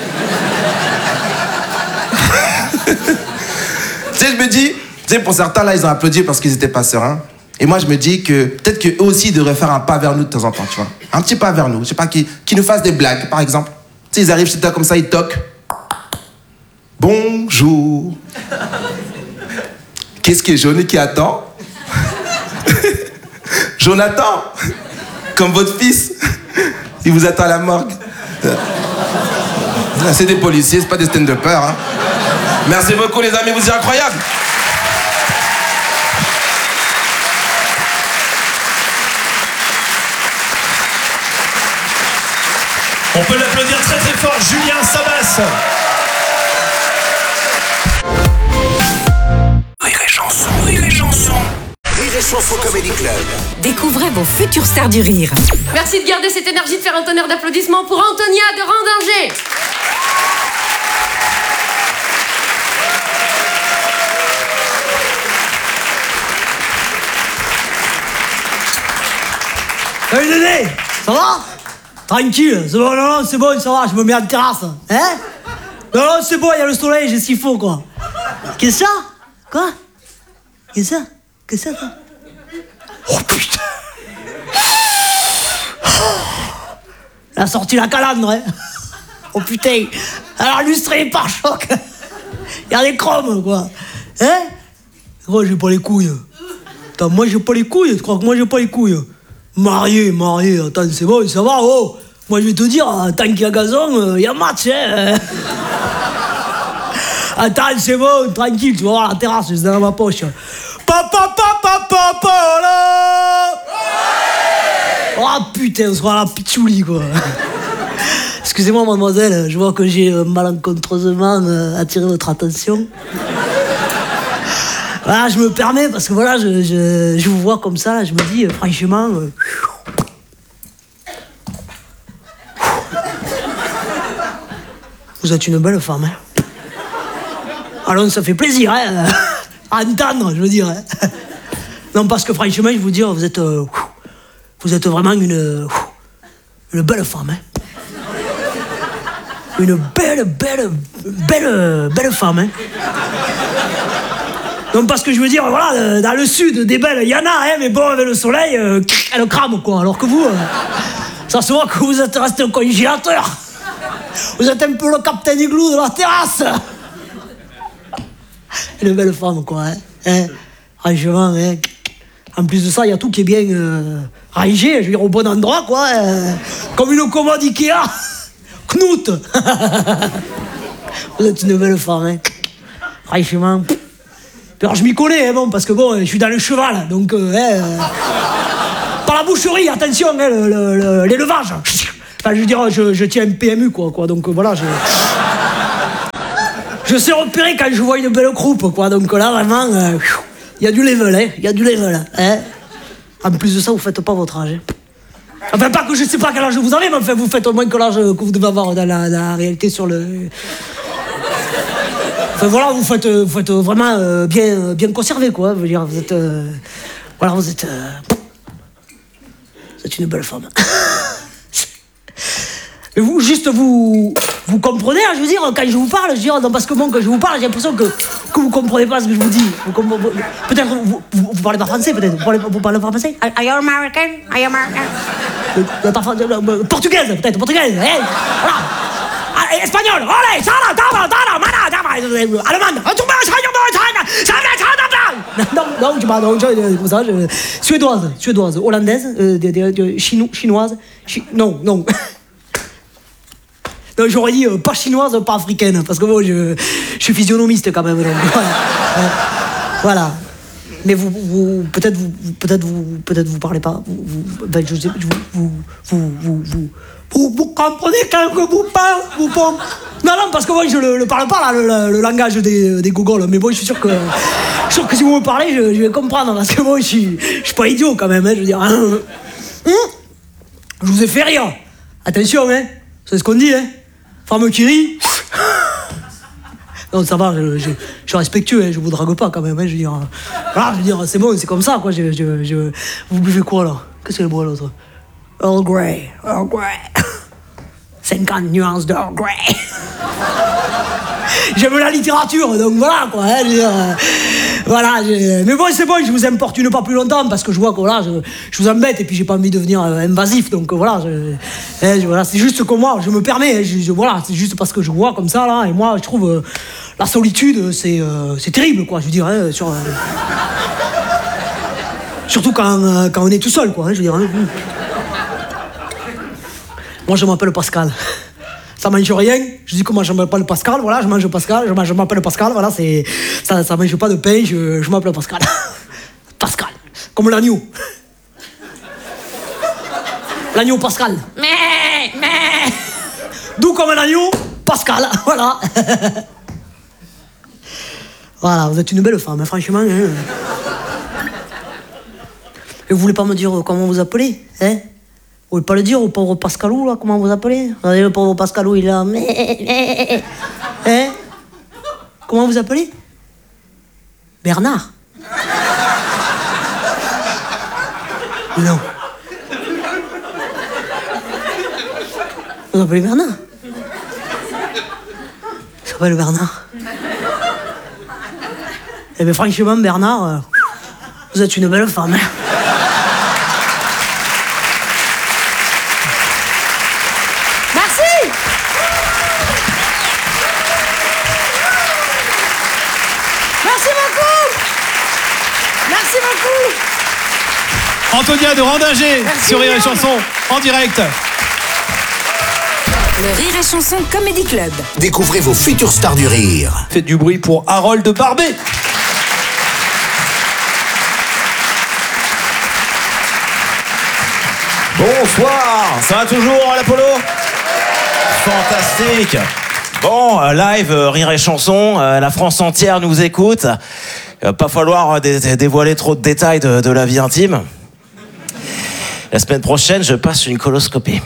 Tu sais, je me dis, tu sais, pour certains, là, ils ont applaudi parce qu'ils étaient pas sereins. Et moi, je me dis que peut-être qu'eux aussi, ils devraient faire un pas vers nous de temps en temps, tu vois. Un petit pas vers nous. Je sais pas, qui, qui nous fassent des blagues, par exemple. Tu sais, ils arrivent chez toi comme ça, ils toquent. Bonjour. Qu'est-ce qui est jaune et qui attend? Jonathan, comme votre fils, il vous attend à la morgue. C'est des policiers, c'est pas des stand-uppers, hein. Merci beaucoup, les amis, vous êtes incroyables. On peut l'applaudir très très fort, Julien Sabas. Rire et chanson, rire et chanson. Rire et chanson Comedy Club. Découvrez vos futures stars du rire. Merci de garder cette énergie, de faire un tonnerre d'applaudissements pour Antonia de Randinger. Salut Dédé, ça va? Tranquille, c'est bon, non, non, c'est bon, ça va, je me mets en terrasse. Hein? Non, non, c'est bon, il y a le soleil, j'ai ce qu'il faut, quoi. Qu'est-ce que ça? Quoi? Qu'est-ce que ça? Qu'est-ce que ça, toi? Oh putain! Elle a sorti la calandre, hein? Oh putain! Elle a illustré les pare-chocs! Il y a des chromes, quoi! Hein? Moi, j'ai pas les couilles. Attends, moi, j'ai pas les couilles, tu crois que moi, j'ai pas les couilles? Marié, marié, attends, c'est bon, ça va, oh! Moi, je vais te dire, tant qu'il y a gazon, il y a match, hein! Attends, c'est bon, tranquille, tu vas voir la terrasse, c'est dans ma poche. Papa, papa, papa, là! Oh putain, on sera à la pitchouli, quoi! Excusez-moi, mademoiselle, je vois que j'ai malencontreusement attiré votre attention. Voilà, je me permets, parce que voilà, je, je, je vous vois comme ça, je me dis, franchement... Euh, vous êtes une belle femme, hein. Alors, ça fait plaisir, hein, à entendre, je veux dire. Hein. Non, parce que franchement, je vous dis, vous êtes... Euh, vous êtes vraiment une... Une belle femme, hein. Une belle, belle, belle, belle femme, hein. Non, parce que je veux dire, voilà, dans le sud, des belles, il y en a, hein, mais bon, avec le soleil, euh, elle crame, quoi. Alors que vous, euh, ça se voit que vous êtes resté au congélateur. Vous êtes un peu le Captain Igloo de la terrasse. Une belle femme, quoi, hein. hein franchement, hein. En plus de ça, il y a tout qui est bien euh, rangé, je veux dire, au bon endroit, quoi. Hein. Comme une commode Ikea. Knut. Vous êtes une belle femme, hein. Franchement. Alors je m'y connais, hein, bon, parce que bon, je suis dans le cheval, donc euh, hein, euh, par la boucherie, attention, hein, le, le, le, l'élevage. Enfin, je veux dire, je, je tiens un P M U, quoi, quoi, donc euh, voilà, je... Je sais repérer quand je vois une belle croupe, quoi, donc là, vraiment, il euh, y a du level, hein, il y a du level, hein. En plus de ça, vous faites pas votre âge, hein. Enfin, pas que je sais pas quel âge vous avez, mais enfin, vous faites au moins que l'âge que vous devez avoir dans la, dans la réalité sur le... Enfin, voilà, vous faites, vous faites vraiment euh, bien, bien conservé, quoi. Je veux dire, vous êtes... Euh, voilà, vous êtes... Euh, vous êtes une belle femme. Mais vous, juste, vous... Vous comprenez, hein, je veux dire, quand je vous parle, je veux dire, non, parce que bon, quand je vous parle, j'ai l'impression que, que vous comprenez pas ce que je vous dis. Vous comprenez, peut-être, vous, vous, vous parlez pas français, peut-être. Vous parlez, vous parlez pas français? Are you American? Are you American? Euh, euh, portugaise, peut-être, portugaise. Hein, voilà. Ah, espagnol, allez, ça là, da, da, da, mana, allemande, non, non, tu m'as, non, comme ça, je, suédoise, suédoise, hollandaise, euh, de, de, de, chino, chinoise, chi, non, non. Non, j'aurais dit euh, pas chinoise, pas africaine, parce que bon, je, je suis physionomiste quand même. Donc, voilà. Euh, voilà. Mais vous, vous peut-être vous, peut-être vous, peut-être vous parlez pas. Vous, vous, ben, je sais, vous, vous, vous, vous, vous, vous, vous comprenez quand que vous parlez, vous parlez. Non, non, parce que moi, je le, le parle pas là, le, le, le langage des, des gogoles. Mais bon, je suis sûr que, je suis sûr que si vous me parlez, je, je vais comprendre, parce que moi, je suis, je suis pas idiot quand même. Hein, je veux dire, hein, hein, je vous ai fait rire. Attention, hein, c'est ce qu'on dit, hein. Femme qui rit. Non, ça va, je, je, je suis respectueux, hein, je vous drague pas quand même, hein, je veux dire. Voilà, je veux dire, c'est bon, c'est comme ça, quoi. Je, je, je... Vous buvez quoi, là? Qu'est-ce que c'est boit, l'autre? Earl Grey, Earl Grey. cinquante nuances d'Earl Grey. J'aime la littérature, donc voilà, quoi. Hein, je veux dire, euh, voilà, je... mais bon, c'est bon, je vous importune pas plus longtemps parce que je vois que voilà, je, je vous embête et puis j'ai pas envie de devenir euh, invasif, donc euh, voilà, je, hein, je, voilà, c'est juste que moi, je me permets, hein, je, je, voilà, c'est juste parce que je vois comme ça là, et moi, je trouve euh, la solitude, c'est, euh, c'est terrible, quoi, je veux dire, hein, sur, euh, surtout quand, euh, quand on est tout seul, quoi, hein, je veux dire. Hein, moi, je m'appelle Pascal. Ça mange rien, je dis que moi je m'appelle Pascal, voilà, je mange Pascal, je, mange, je m'appelle Pascal, voilà, c'est, ça, ça mange pas de pain, je, je m'appelle Pascal. Pascal, comme l'agneau. L'agneau Pascal. Mais, mais. D'où comme un agneau, Pascal, voilà. Voilà, vous êtes une belle femme, hein, franchement. Hein. Et vous voulez pas me dire comment vous appelez, hein? Vous voulez pas le dire au pauvre Pascalou, là, comment vous appelez? Regardez, le pauvre Pascalou, il est là. Hein? Comment vous appelez? Bernard? Non. Vous appelez Bernard? Il s'appelle Bernard. Eh bien, franchement, Bernard, euh, vous êtes une belle femme, hein? Antonia de Randinger sur Rire et Chanson en direct. Le Rire et Chanson Comedy Club. Découvrez vos futures stars du rire. Faites du bruit pour Harold Barbet. Bonsoir, ça va toujours à l'Apollo? Fantastique. Bon, euh, live, euh, Rire et Chanson, euh, la France entière nous écoute. Il va pas falloir euh, dé- dévoiler trop de détails de, de la vie intime. La semaine prochaine, je passe une coloscopie.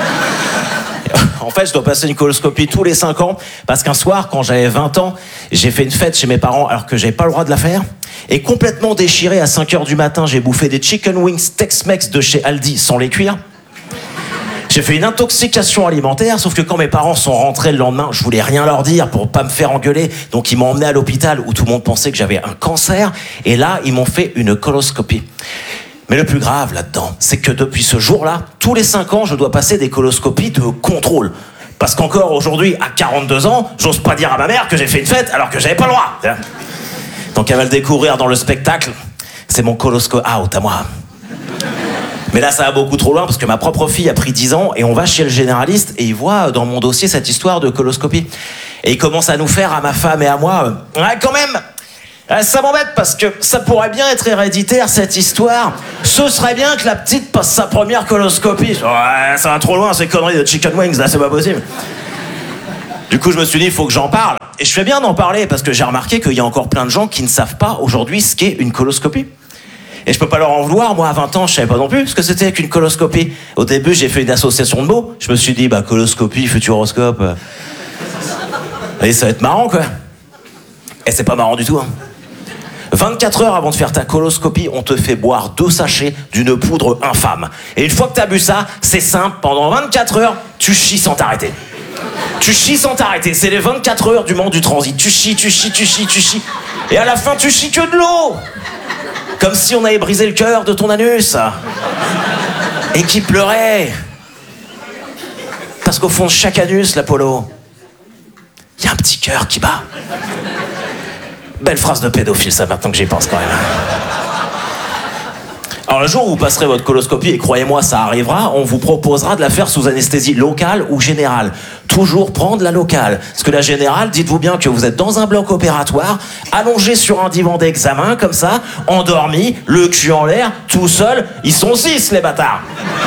En fait, je dois passer une coloscopie tous les cinq ans parce qu'un soir, quand j'avais vingt ans, j'ai fait une fête chez mes parents alors que j'avais pas le droit de la faire. Et complètement déchiré, à cinq heures du matin, j'ai bouffé des chicken wings Tex-Mex de chez Aldi sans les cuire. J'ai fait une intoxication alimentaire, sauf que quand mes parents sont rentrés le lendemain, je voulais rien leur dire pour pas me faire engueuler. Donc ils m'ont emmené à l'hôpital où tout le monde pensait que j'avais un cancer. Et là, ils m'ont fait une coloscopie. Mais le plus grave là-dedans, c'est que depuis ce jour-là, tous les cinq ans, je dois passer des coloscopies de contrôle. Parce qu'encore aujourd'hui, à quarante-deux ans, j'ose pas dire à ma mère que j'ai fait une fête alors que j'avais pas le droit. Donc elle va le découvrir dans le spectacle. C'est mon coloscope out à moi. Mais là, ça va beaucoup trop loin parce que ma propre fille a pris dix ans et on va chez le généraliste et il voit dans mon dossier cette histoire de coloscopie. Et il commence à nous faire, à ma femme et à moi, euh, ouais, quand même, euh, ça m'embête parce que ça pourrait bien être héréditaire cette histoire. Ce serait bien que la petite passe sa première coloscopie. Ouais, ça va trop loin, ces conneries de chicken wings, là, c'est pas possible. Du coup, je me suis dit, il faut que j'en parle. Et je fais bien d'en parler parce que j'ai remarqué qu'il y a encore plein de gens qui ne savent pas aujourd'hui ce qu'est une coloscopie. Et je peux pas leur en vouloir, moi à vingt ans je savais pas non plus ce que c'était qu'une coloscopie. Au début j'ai fait une association de mots, je me suis dit bah coloscopie, futuroscope. Et ça va être marrant quoi. Et c'est pas marrant du tout hein. vingt-quatre heures avant de faire ta coloscopie, on te fait boire deux sachets d'une poudre infâme. Et une fois que t'as bu ça, c'est simple, pendant vingt-quatre heures, tu chies sans t'arrêter. Tu chies sans t'arrêter, c'est les vingt-quatre heures du moment du transit. Tu chies, tu chies, tu chies, tu chies. Et à la fin tu chies que de l'eau. Comme si on avait brisé le cœur de ton anus. Et qui pleurait. Parce qu'au fond de chaque anus, l'Apollo, il y a un petit cœur qui bat. Belle phrase de pédophile, ça, maintenant que j'y pense quand même. Alors le jour où vous passerez votre coloscopie, et croyez-moi, ça arrivera, on vous proposera de la faire sous anesthésie locale ou générale. Toujours prendre la locale. Parce que la générale, dites-vous bien que vous êtes dans un bloc opératoire, allongé sur un divan d'examen, comme ça, endormi, le cul en l'air, tout seul. Ils sont six, les bâtards.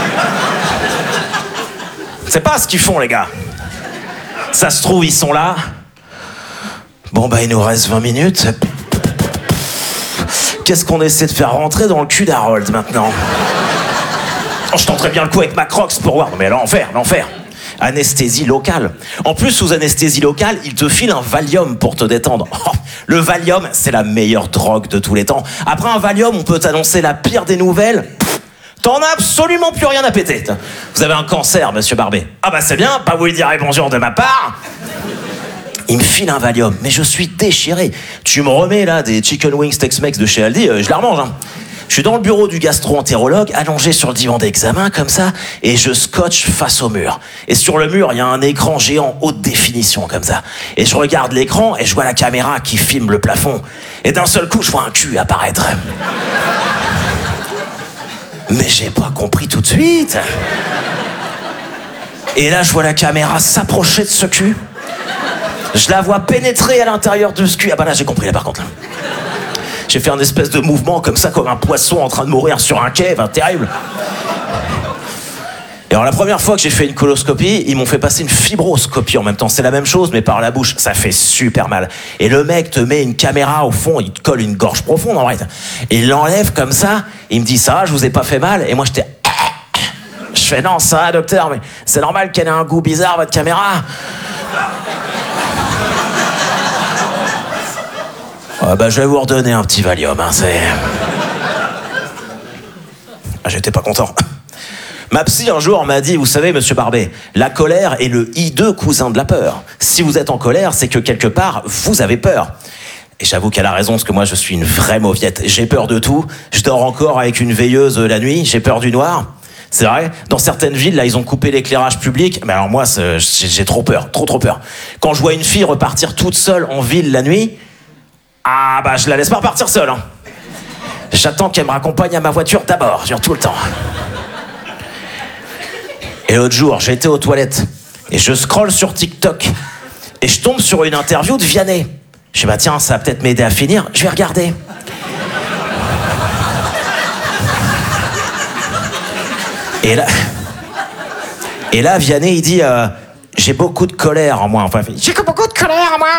C'est pas ce qu'ils font, les gars. Ça se trouve, ils sont là. Bon, bah, il nous reste vingt minutes. Qu'est-ce qu'on essaie de faire rentrer dans le cul d'Harold maintenant? Oh, je tenterais bien le coup avec ma Crocs pour voir. Non mais l'enfer, l'enfer. Anesthésie locale. En plus, sous anesthésie locale, il te file un Valium pour te détendre. Oh, le Valium, c'est la meilleure drogue de tous les temps. Après un Valium, on peut t'annoncer la pire des nouvelles. Pff, t'en as absolument plus rien à péter. Vous avez un cancer, monsieur Barbet. Ah bah c'est bien, pas vous lui direz bonjour de ma part. Il me file un Valium, mais je suis déchiré. Tu me remets là des chicken wings Tex-Mex de chez Aldi, euh, je la remange. Hein. Je suis dans le bureau du gastro-entérologue, allongé sur le divan d'examen, comme ça, et je scotche face au mur. Et sur le mur, il y a un écran géant haute définition, comme ça. Et je regarde l'écran, et je vois la caméra qui filme le plafond. Et d'un seul coup, je vois un cul apparaître. Mais j'ai pas compris tout de suite. Et là, je vois la caméra s'approcher de ce cul. Je la vois pénétrer à l'intérieur de ce cul. Ah bah là, j'ai compris là par contre. Là. J'ai fait un espèce de mouvement comme ça, comme un poisson en train de mourir sur un quai, enfin, terrible. Et alors la première fois que j'ai fait une coloscopie, ils m'ont fait passer une fibroscopie en même temps. C'est la même chose, mais par la bouche. Ça fait super mal. Et le mec te met une caméra au fond, il te colle une gorge profonde en vrai. Et il l'enlève comme ça, il me dit ça va, je vous ai pas fait mal. Et moi j'étais... Je fais non, ça va docteur, mais c'est normal qu'elle ait un goût bizarre votre caméra. Ah bah, je vais vous redonner un petit Valium, hein, c'est... Ah, j'étais pas content. Ma psy, un jour, m'a dit, vous savez, monsieur Barbet, la colère est le hideux cousin de la peur. Si vous êtes en colère, c'est que quelque part, vous avez peur. Et j'avoue qu'elle a raison, parce que moi, je suis une vraie mauviette. J'ai peur de tout. Je dors encore avec une veilleuse la nuit. J'ai peur du noir. C'est vrai, dans certaines villes, là, ils ont coupé l'éclairage public. Mais alors moi, j'ai trop peur, trop trop peur. Quand je vois une fille repartir toute seule en ville la nuit... Ah bah je la laisse pas repartir seule. Hein. J'attends qu'elle me raccompagne à ma voiture d'abord, genre tout le temps. Et l'autre jour, j'étais aux toilettes et je scrolle sur TikTok et je tombe sur une interview de Vianney. Je dis bah tiens, ça va peut-être m'aider à finir, je vais regarder. Et là, et là Vianney il dit euh, j'ai beaucoup de colère en moi. Enfin, j'ai beaucoup de colère en moi.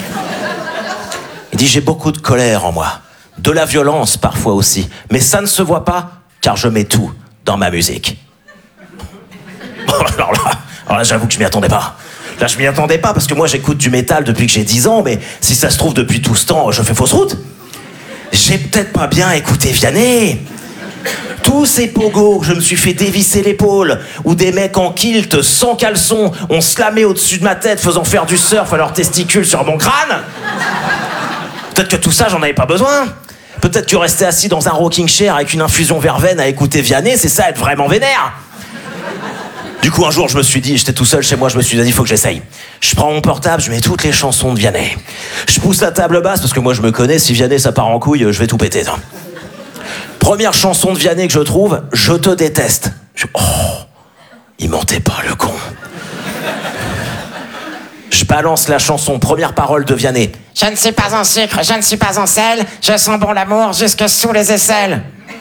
Il dit, j'ai beaucoup de colère en moi, de la violence parfois aussi, mais ça ne se voit pas car je mets tout dans ma musique. alors là, alors là j'avoue que je m'y attendais pas. Là, je m'y attendais pas parce que moi, j'écoute du métal depuis que j'ai dix ans, mais si ça se trouve, depuis tout ce temps, je fais fausse route. J'ai peut-être pas bien écouté Vianney. Tous ces pogos que je me suis fait dévisser l'épaule, où des mecs en kilt, sans caleçon, ont slamé au-dessus de ma tête, faisant faire du surf à leurs testicules sur mon crâne. Peut-être que tout ça, j'en avais pas besoin. Peut-être que rester assis dans un rocking chair avec une infusion verveine à écouter Vianney, c'est ça, être vraiment vénère. Du coup, un jour, je me suis dit, j'étais tout seul chez moi, je me suis dit, il faut que j'essaye. Je prends mon portable, je mets toutes les chansons de Vianney. Je pousse la table basse, parce que moi, je me connais, si Vianney, ça part en couille, je vais tout péter. Première chanson de Vianney que je trouve, Je te déteste. Je... Oh, il mentait pas, le con. Je balance la chanson, première parole de Vianney. Je ne suis pas en sucre, je ne suis pas en sel, je sens bon l'amour jusque sous les aisselles.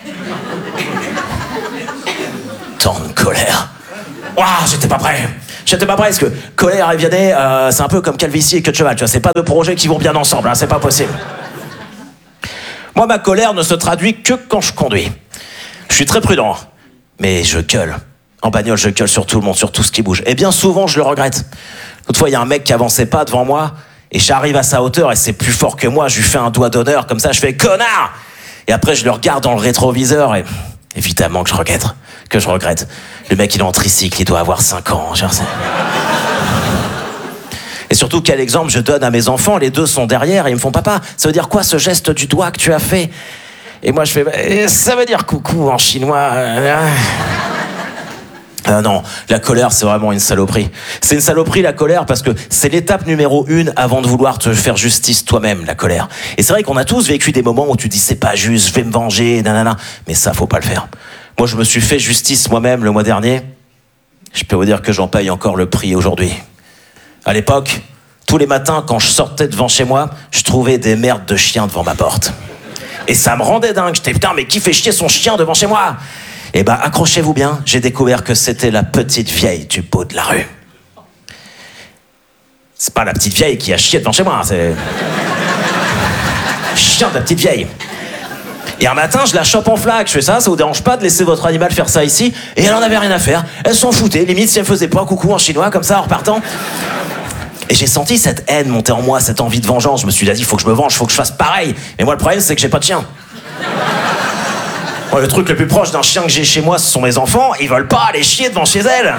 Tant de colère. Waouh, j'étais pas prêt. J'étais pas prêt parce que colère et Vianney, euh, c'est un peu comme calvitie et queue de cheval, tu vois, c'est pas deux projets qui vont bien ensemble, hein, c'est pas possible. Moi, ma colère ne se traduit que quand je conduis. Je suis très prudent, mais je gueule. En bagnole, je gueule sur tout le monde, sur tout ce qui bouge. Et bien souvent, je le regrette. L'autre fois, il y a un mec qui avançait pas devant moi, et j'arrive à sa hauteur, et c'est plus fort que moi, je lui fais un doigt d'honneur, comme ça, je fais « Connard !» Et après, je le regarde dans le rétroviseur, et évidemment que je regrette. Que je regrette. Le mec, il est en tricycle, il doit avoir cinq ans. Genre, et surtout, quel exemple je donne à mes enfants, les deux sont derrière, et ils me font « Papa, ça veut dire quoi, ce geste du doigt que tu as fait ?» Et moi, je fais « Ça veut dire coucou en chinois. » Ah non, la colère, c'est vraiment une saloperie. C'est une saloperie, la colère, parce que c'est l'étape numéro une avant de vouloir te faire justice toi-même, la colère. Et c'est vrai qu'on a tous vécu des moments où tu dis c'est pas juste, je vais me venger, nanana. Mais ça, faut pas le faire. Moi, je me suis fait justice moi-même le mois dernier. Je peux vous dire que j'en paye encore le prix aujourd'hui. À l'époque, tous les matins, quand je sortais devant chez moi, je trouvais des merdes de chiens devant ma porte. Et ça me rendait dingue. J'étais putain, mais qui fait chier son chien devant chez moi ? Eh ben, accrochez-vous bien, j'ai découvert que c'était la petite vieille du bout de la rue. C'est pas la petite vieille qui a chié devant chez moi, hein, c'est... Chien de la petite vieille. Et un matin, je la chope en flaque, je fais ça, ça vous dérange pas de laisser votre animal faire ça ici ? Et elle en avait rien à faire, elle s'en foutait, limite si elle faisait pas coucou en chinois, comme ça, en repartant. Et j'ai senti cette haine monter en moi, cette envie de vengeance. Je me suis dit, il faut que je me venge, il faut que je fasse pareil. Mais moi, le problème, c'est que j'ai pas de chien. Bon, le truc le plus proche d'un chien que j'ai chez moi, ce sont mes enfants. Ils veulent pas aller chier devant chez elles.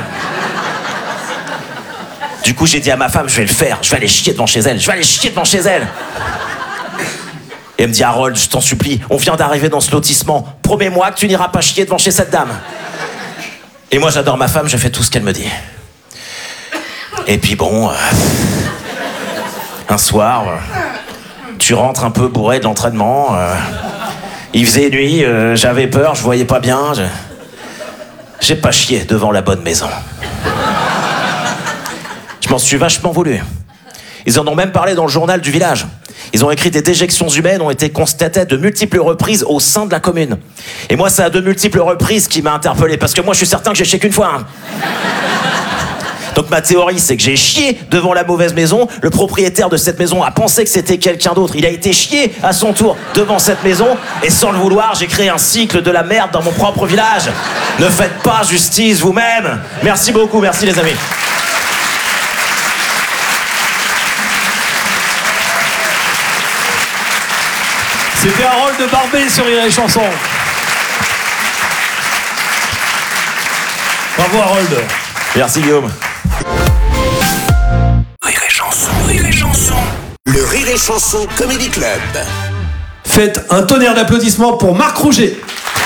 Du coup, j'ai dit à ma femme, je vais le faire. Je vais aller chier devant chez elle. Je vais aller chier devant chez elle. Et elle me dit, Harold, je t'en supplie, on vient d'arriver dans ce lotissement. Promets-moi que tu n'iras pas chier devant chez cette dame. Et moi, j'adore ma femme, je fais tout ce qu'elle me dit. Et puis bon, euh, un soir, euh, tu rentres un peu bourré de l'entraînement. Euh, il faisait nuit, euh, j'avais peur, je voyais pas bien. Je... J'ai pas chié devant la bonne maison. Je m'en suis vachement voulu. Ils en ont même parlé dans le journal du village. Ils ont écrit des déjections humaines ont été constatées de multiples reprises au sein de la commune. Et moi, c'est à de multiples reprises qui m'a interpellé, parce que moi, je suis certain que j'ai chié qu'une fois. Hein. Donc ma théorie, c'est que j'ai chié devant la mauvaise maison. Le propriétaire de cette maison a pensé que c'était quelqu'un d'autre. Il a été chié à son tour devant cette maison. Et sans le vouloir, j'ai créé un cycle de la merde dans mon propre village. Ne faites pas justice vous-même. Merci beaucoup, merci les amis. C'était Harold de Barbet sur Rire et Chanson. Bravo Harold. Merci Guillaume. Rire et Chanson, Rire et Chanson. Le Rire et Chanson Comedy Club. Faites un tonnerre d'applaudissements pour Marc Rouget.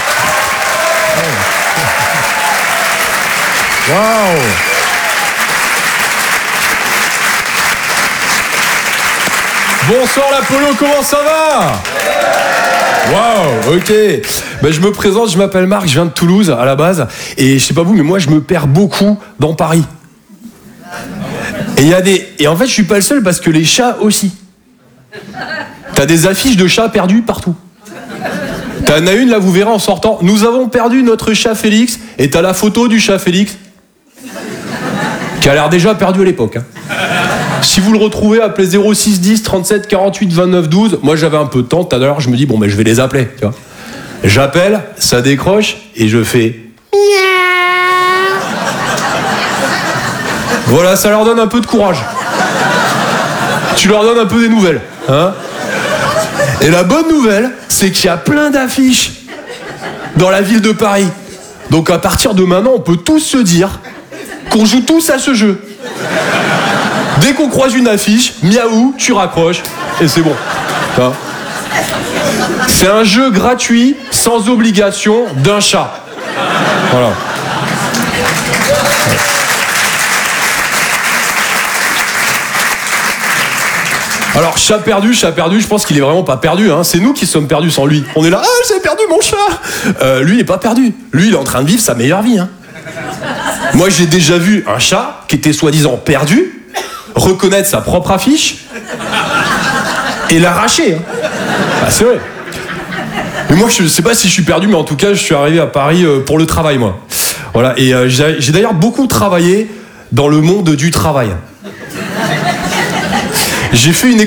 Waouh. Bonsoir l'Apollo, comment ça va? Waouh, ok. Ben, je me présente, je m'appelle Marc, je viens de Toulouse à la base. Et je sais pas vous, mais moi je me perds beaucoup dans Paris. Et il y a des. Et en fait, je suis pas le seul parce que les chats aussi. T'as des affiches de chats perdus partout. T'en as une là, vous verrez en sortant. Nous avons perdu notre chat Félix. Et t'as la photo du chat Félix. Qui a l'air déjà perdu à l'époque. Hein. Si vous le retrouvez, appelez zéro six dix trente-sept quarante-huit vingt-neuf douze. Moi j'avais un peu de temps, tout à l'heure je me dis bon ben je vais les appeler, tu vois. J'appelle, ça décroche et je fais miaou. Voilà, ça leur donne un peu de courage. Tu leur donnes un peu des nouvelles, hein. Et la bonne nouvelle, c'est qu'il y a plein d'affiches dans la ville de Paris. Donc à partir de maintenant, on peut tous se dire qu'on joue tous à ce jeu. Dès qu'on croise une affiche, miaou, tu raccroches, et c'est bon. Hein? C'est un jeu gratuit, sans obligation, d'un chat. Voilà. Alors, chat perdu, chat perdu, je pense qu'il est vraiment pas perdu. Hein. C'est nous qui sommes perdus sans lui. On est là, ah, j'ai perdu mon chat. Euh, lui, il est pas perdu. Lui, il est en train de vivre sa meilleure vie. Hein. Moi, j'ai déjà vu un chat qui était soi-disant perdu reconnaître sa propre affiche et l'arracher. Hein. Ah, c'est vrai. Mais moi, je sais pas si je suis perdu, mais en tout cas, je suis arrivé à Paris pour le travail, moi. Voilà. Et euh, j'ai, j'ai d'ailleurs beaucoup travaillé dans le monde du travail. J'ai fait une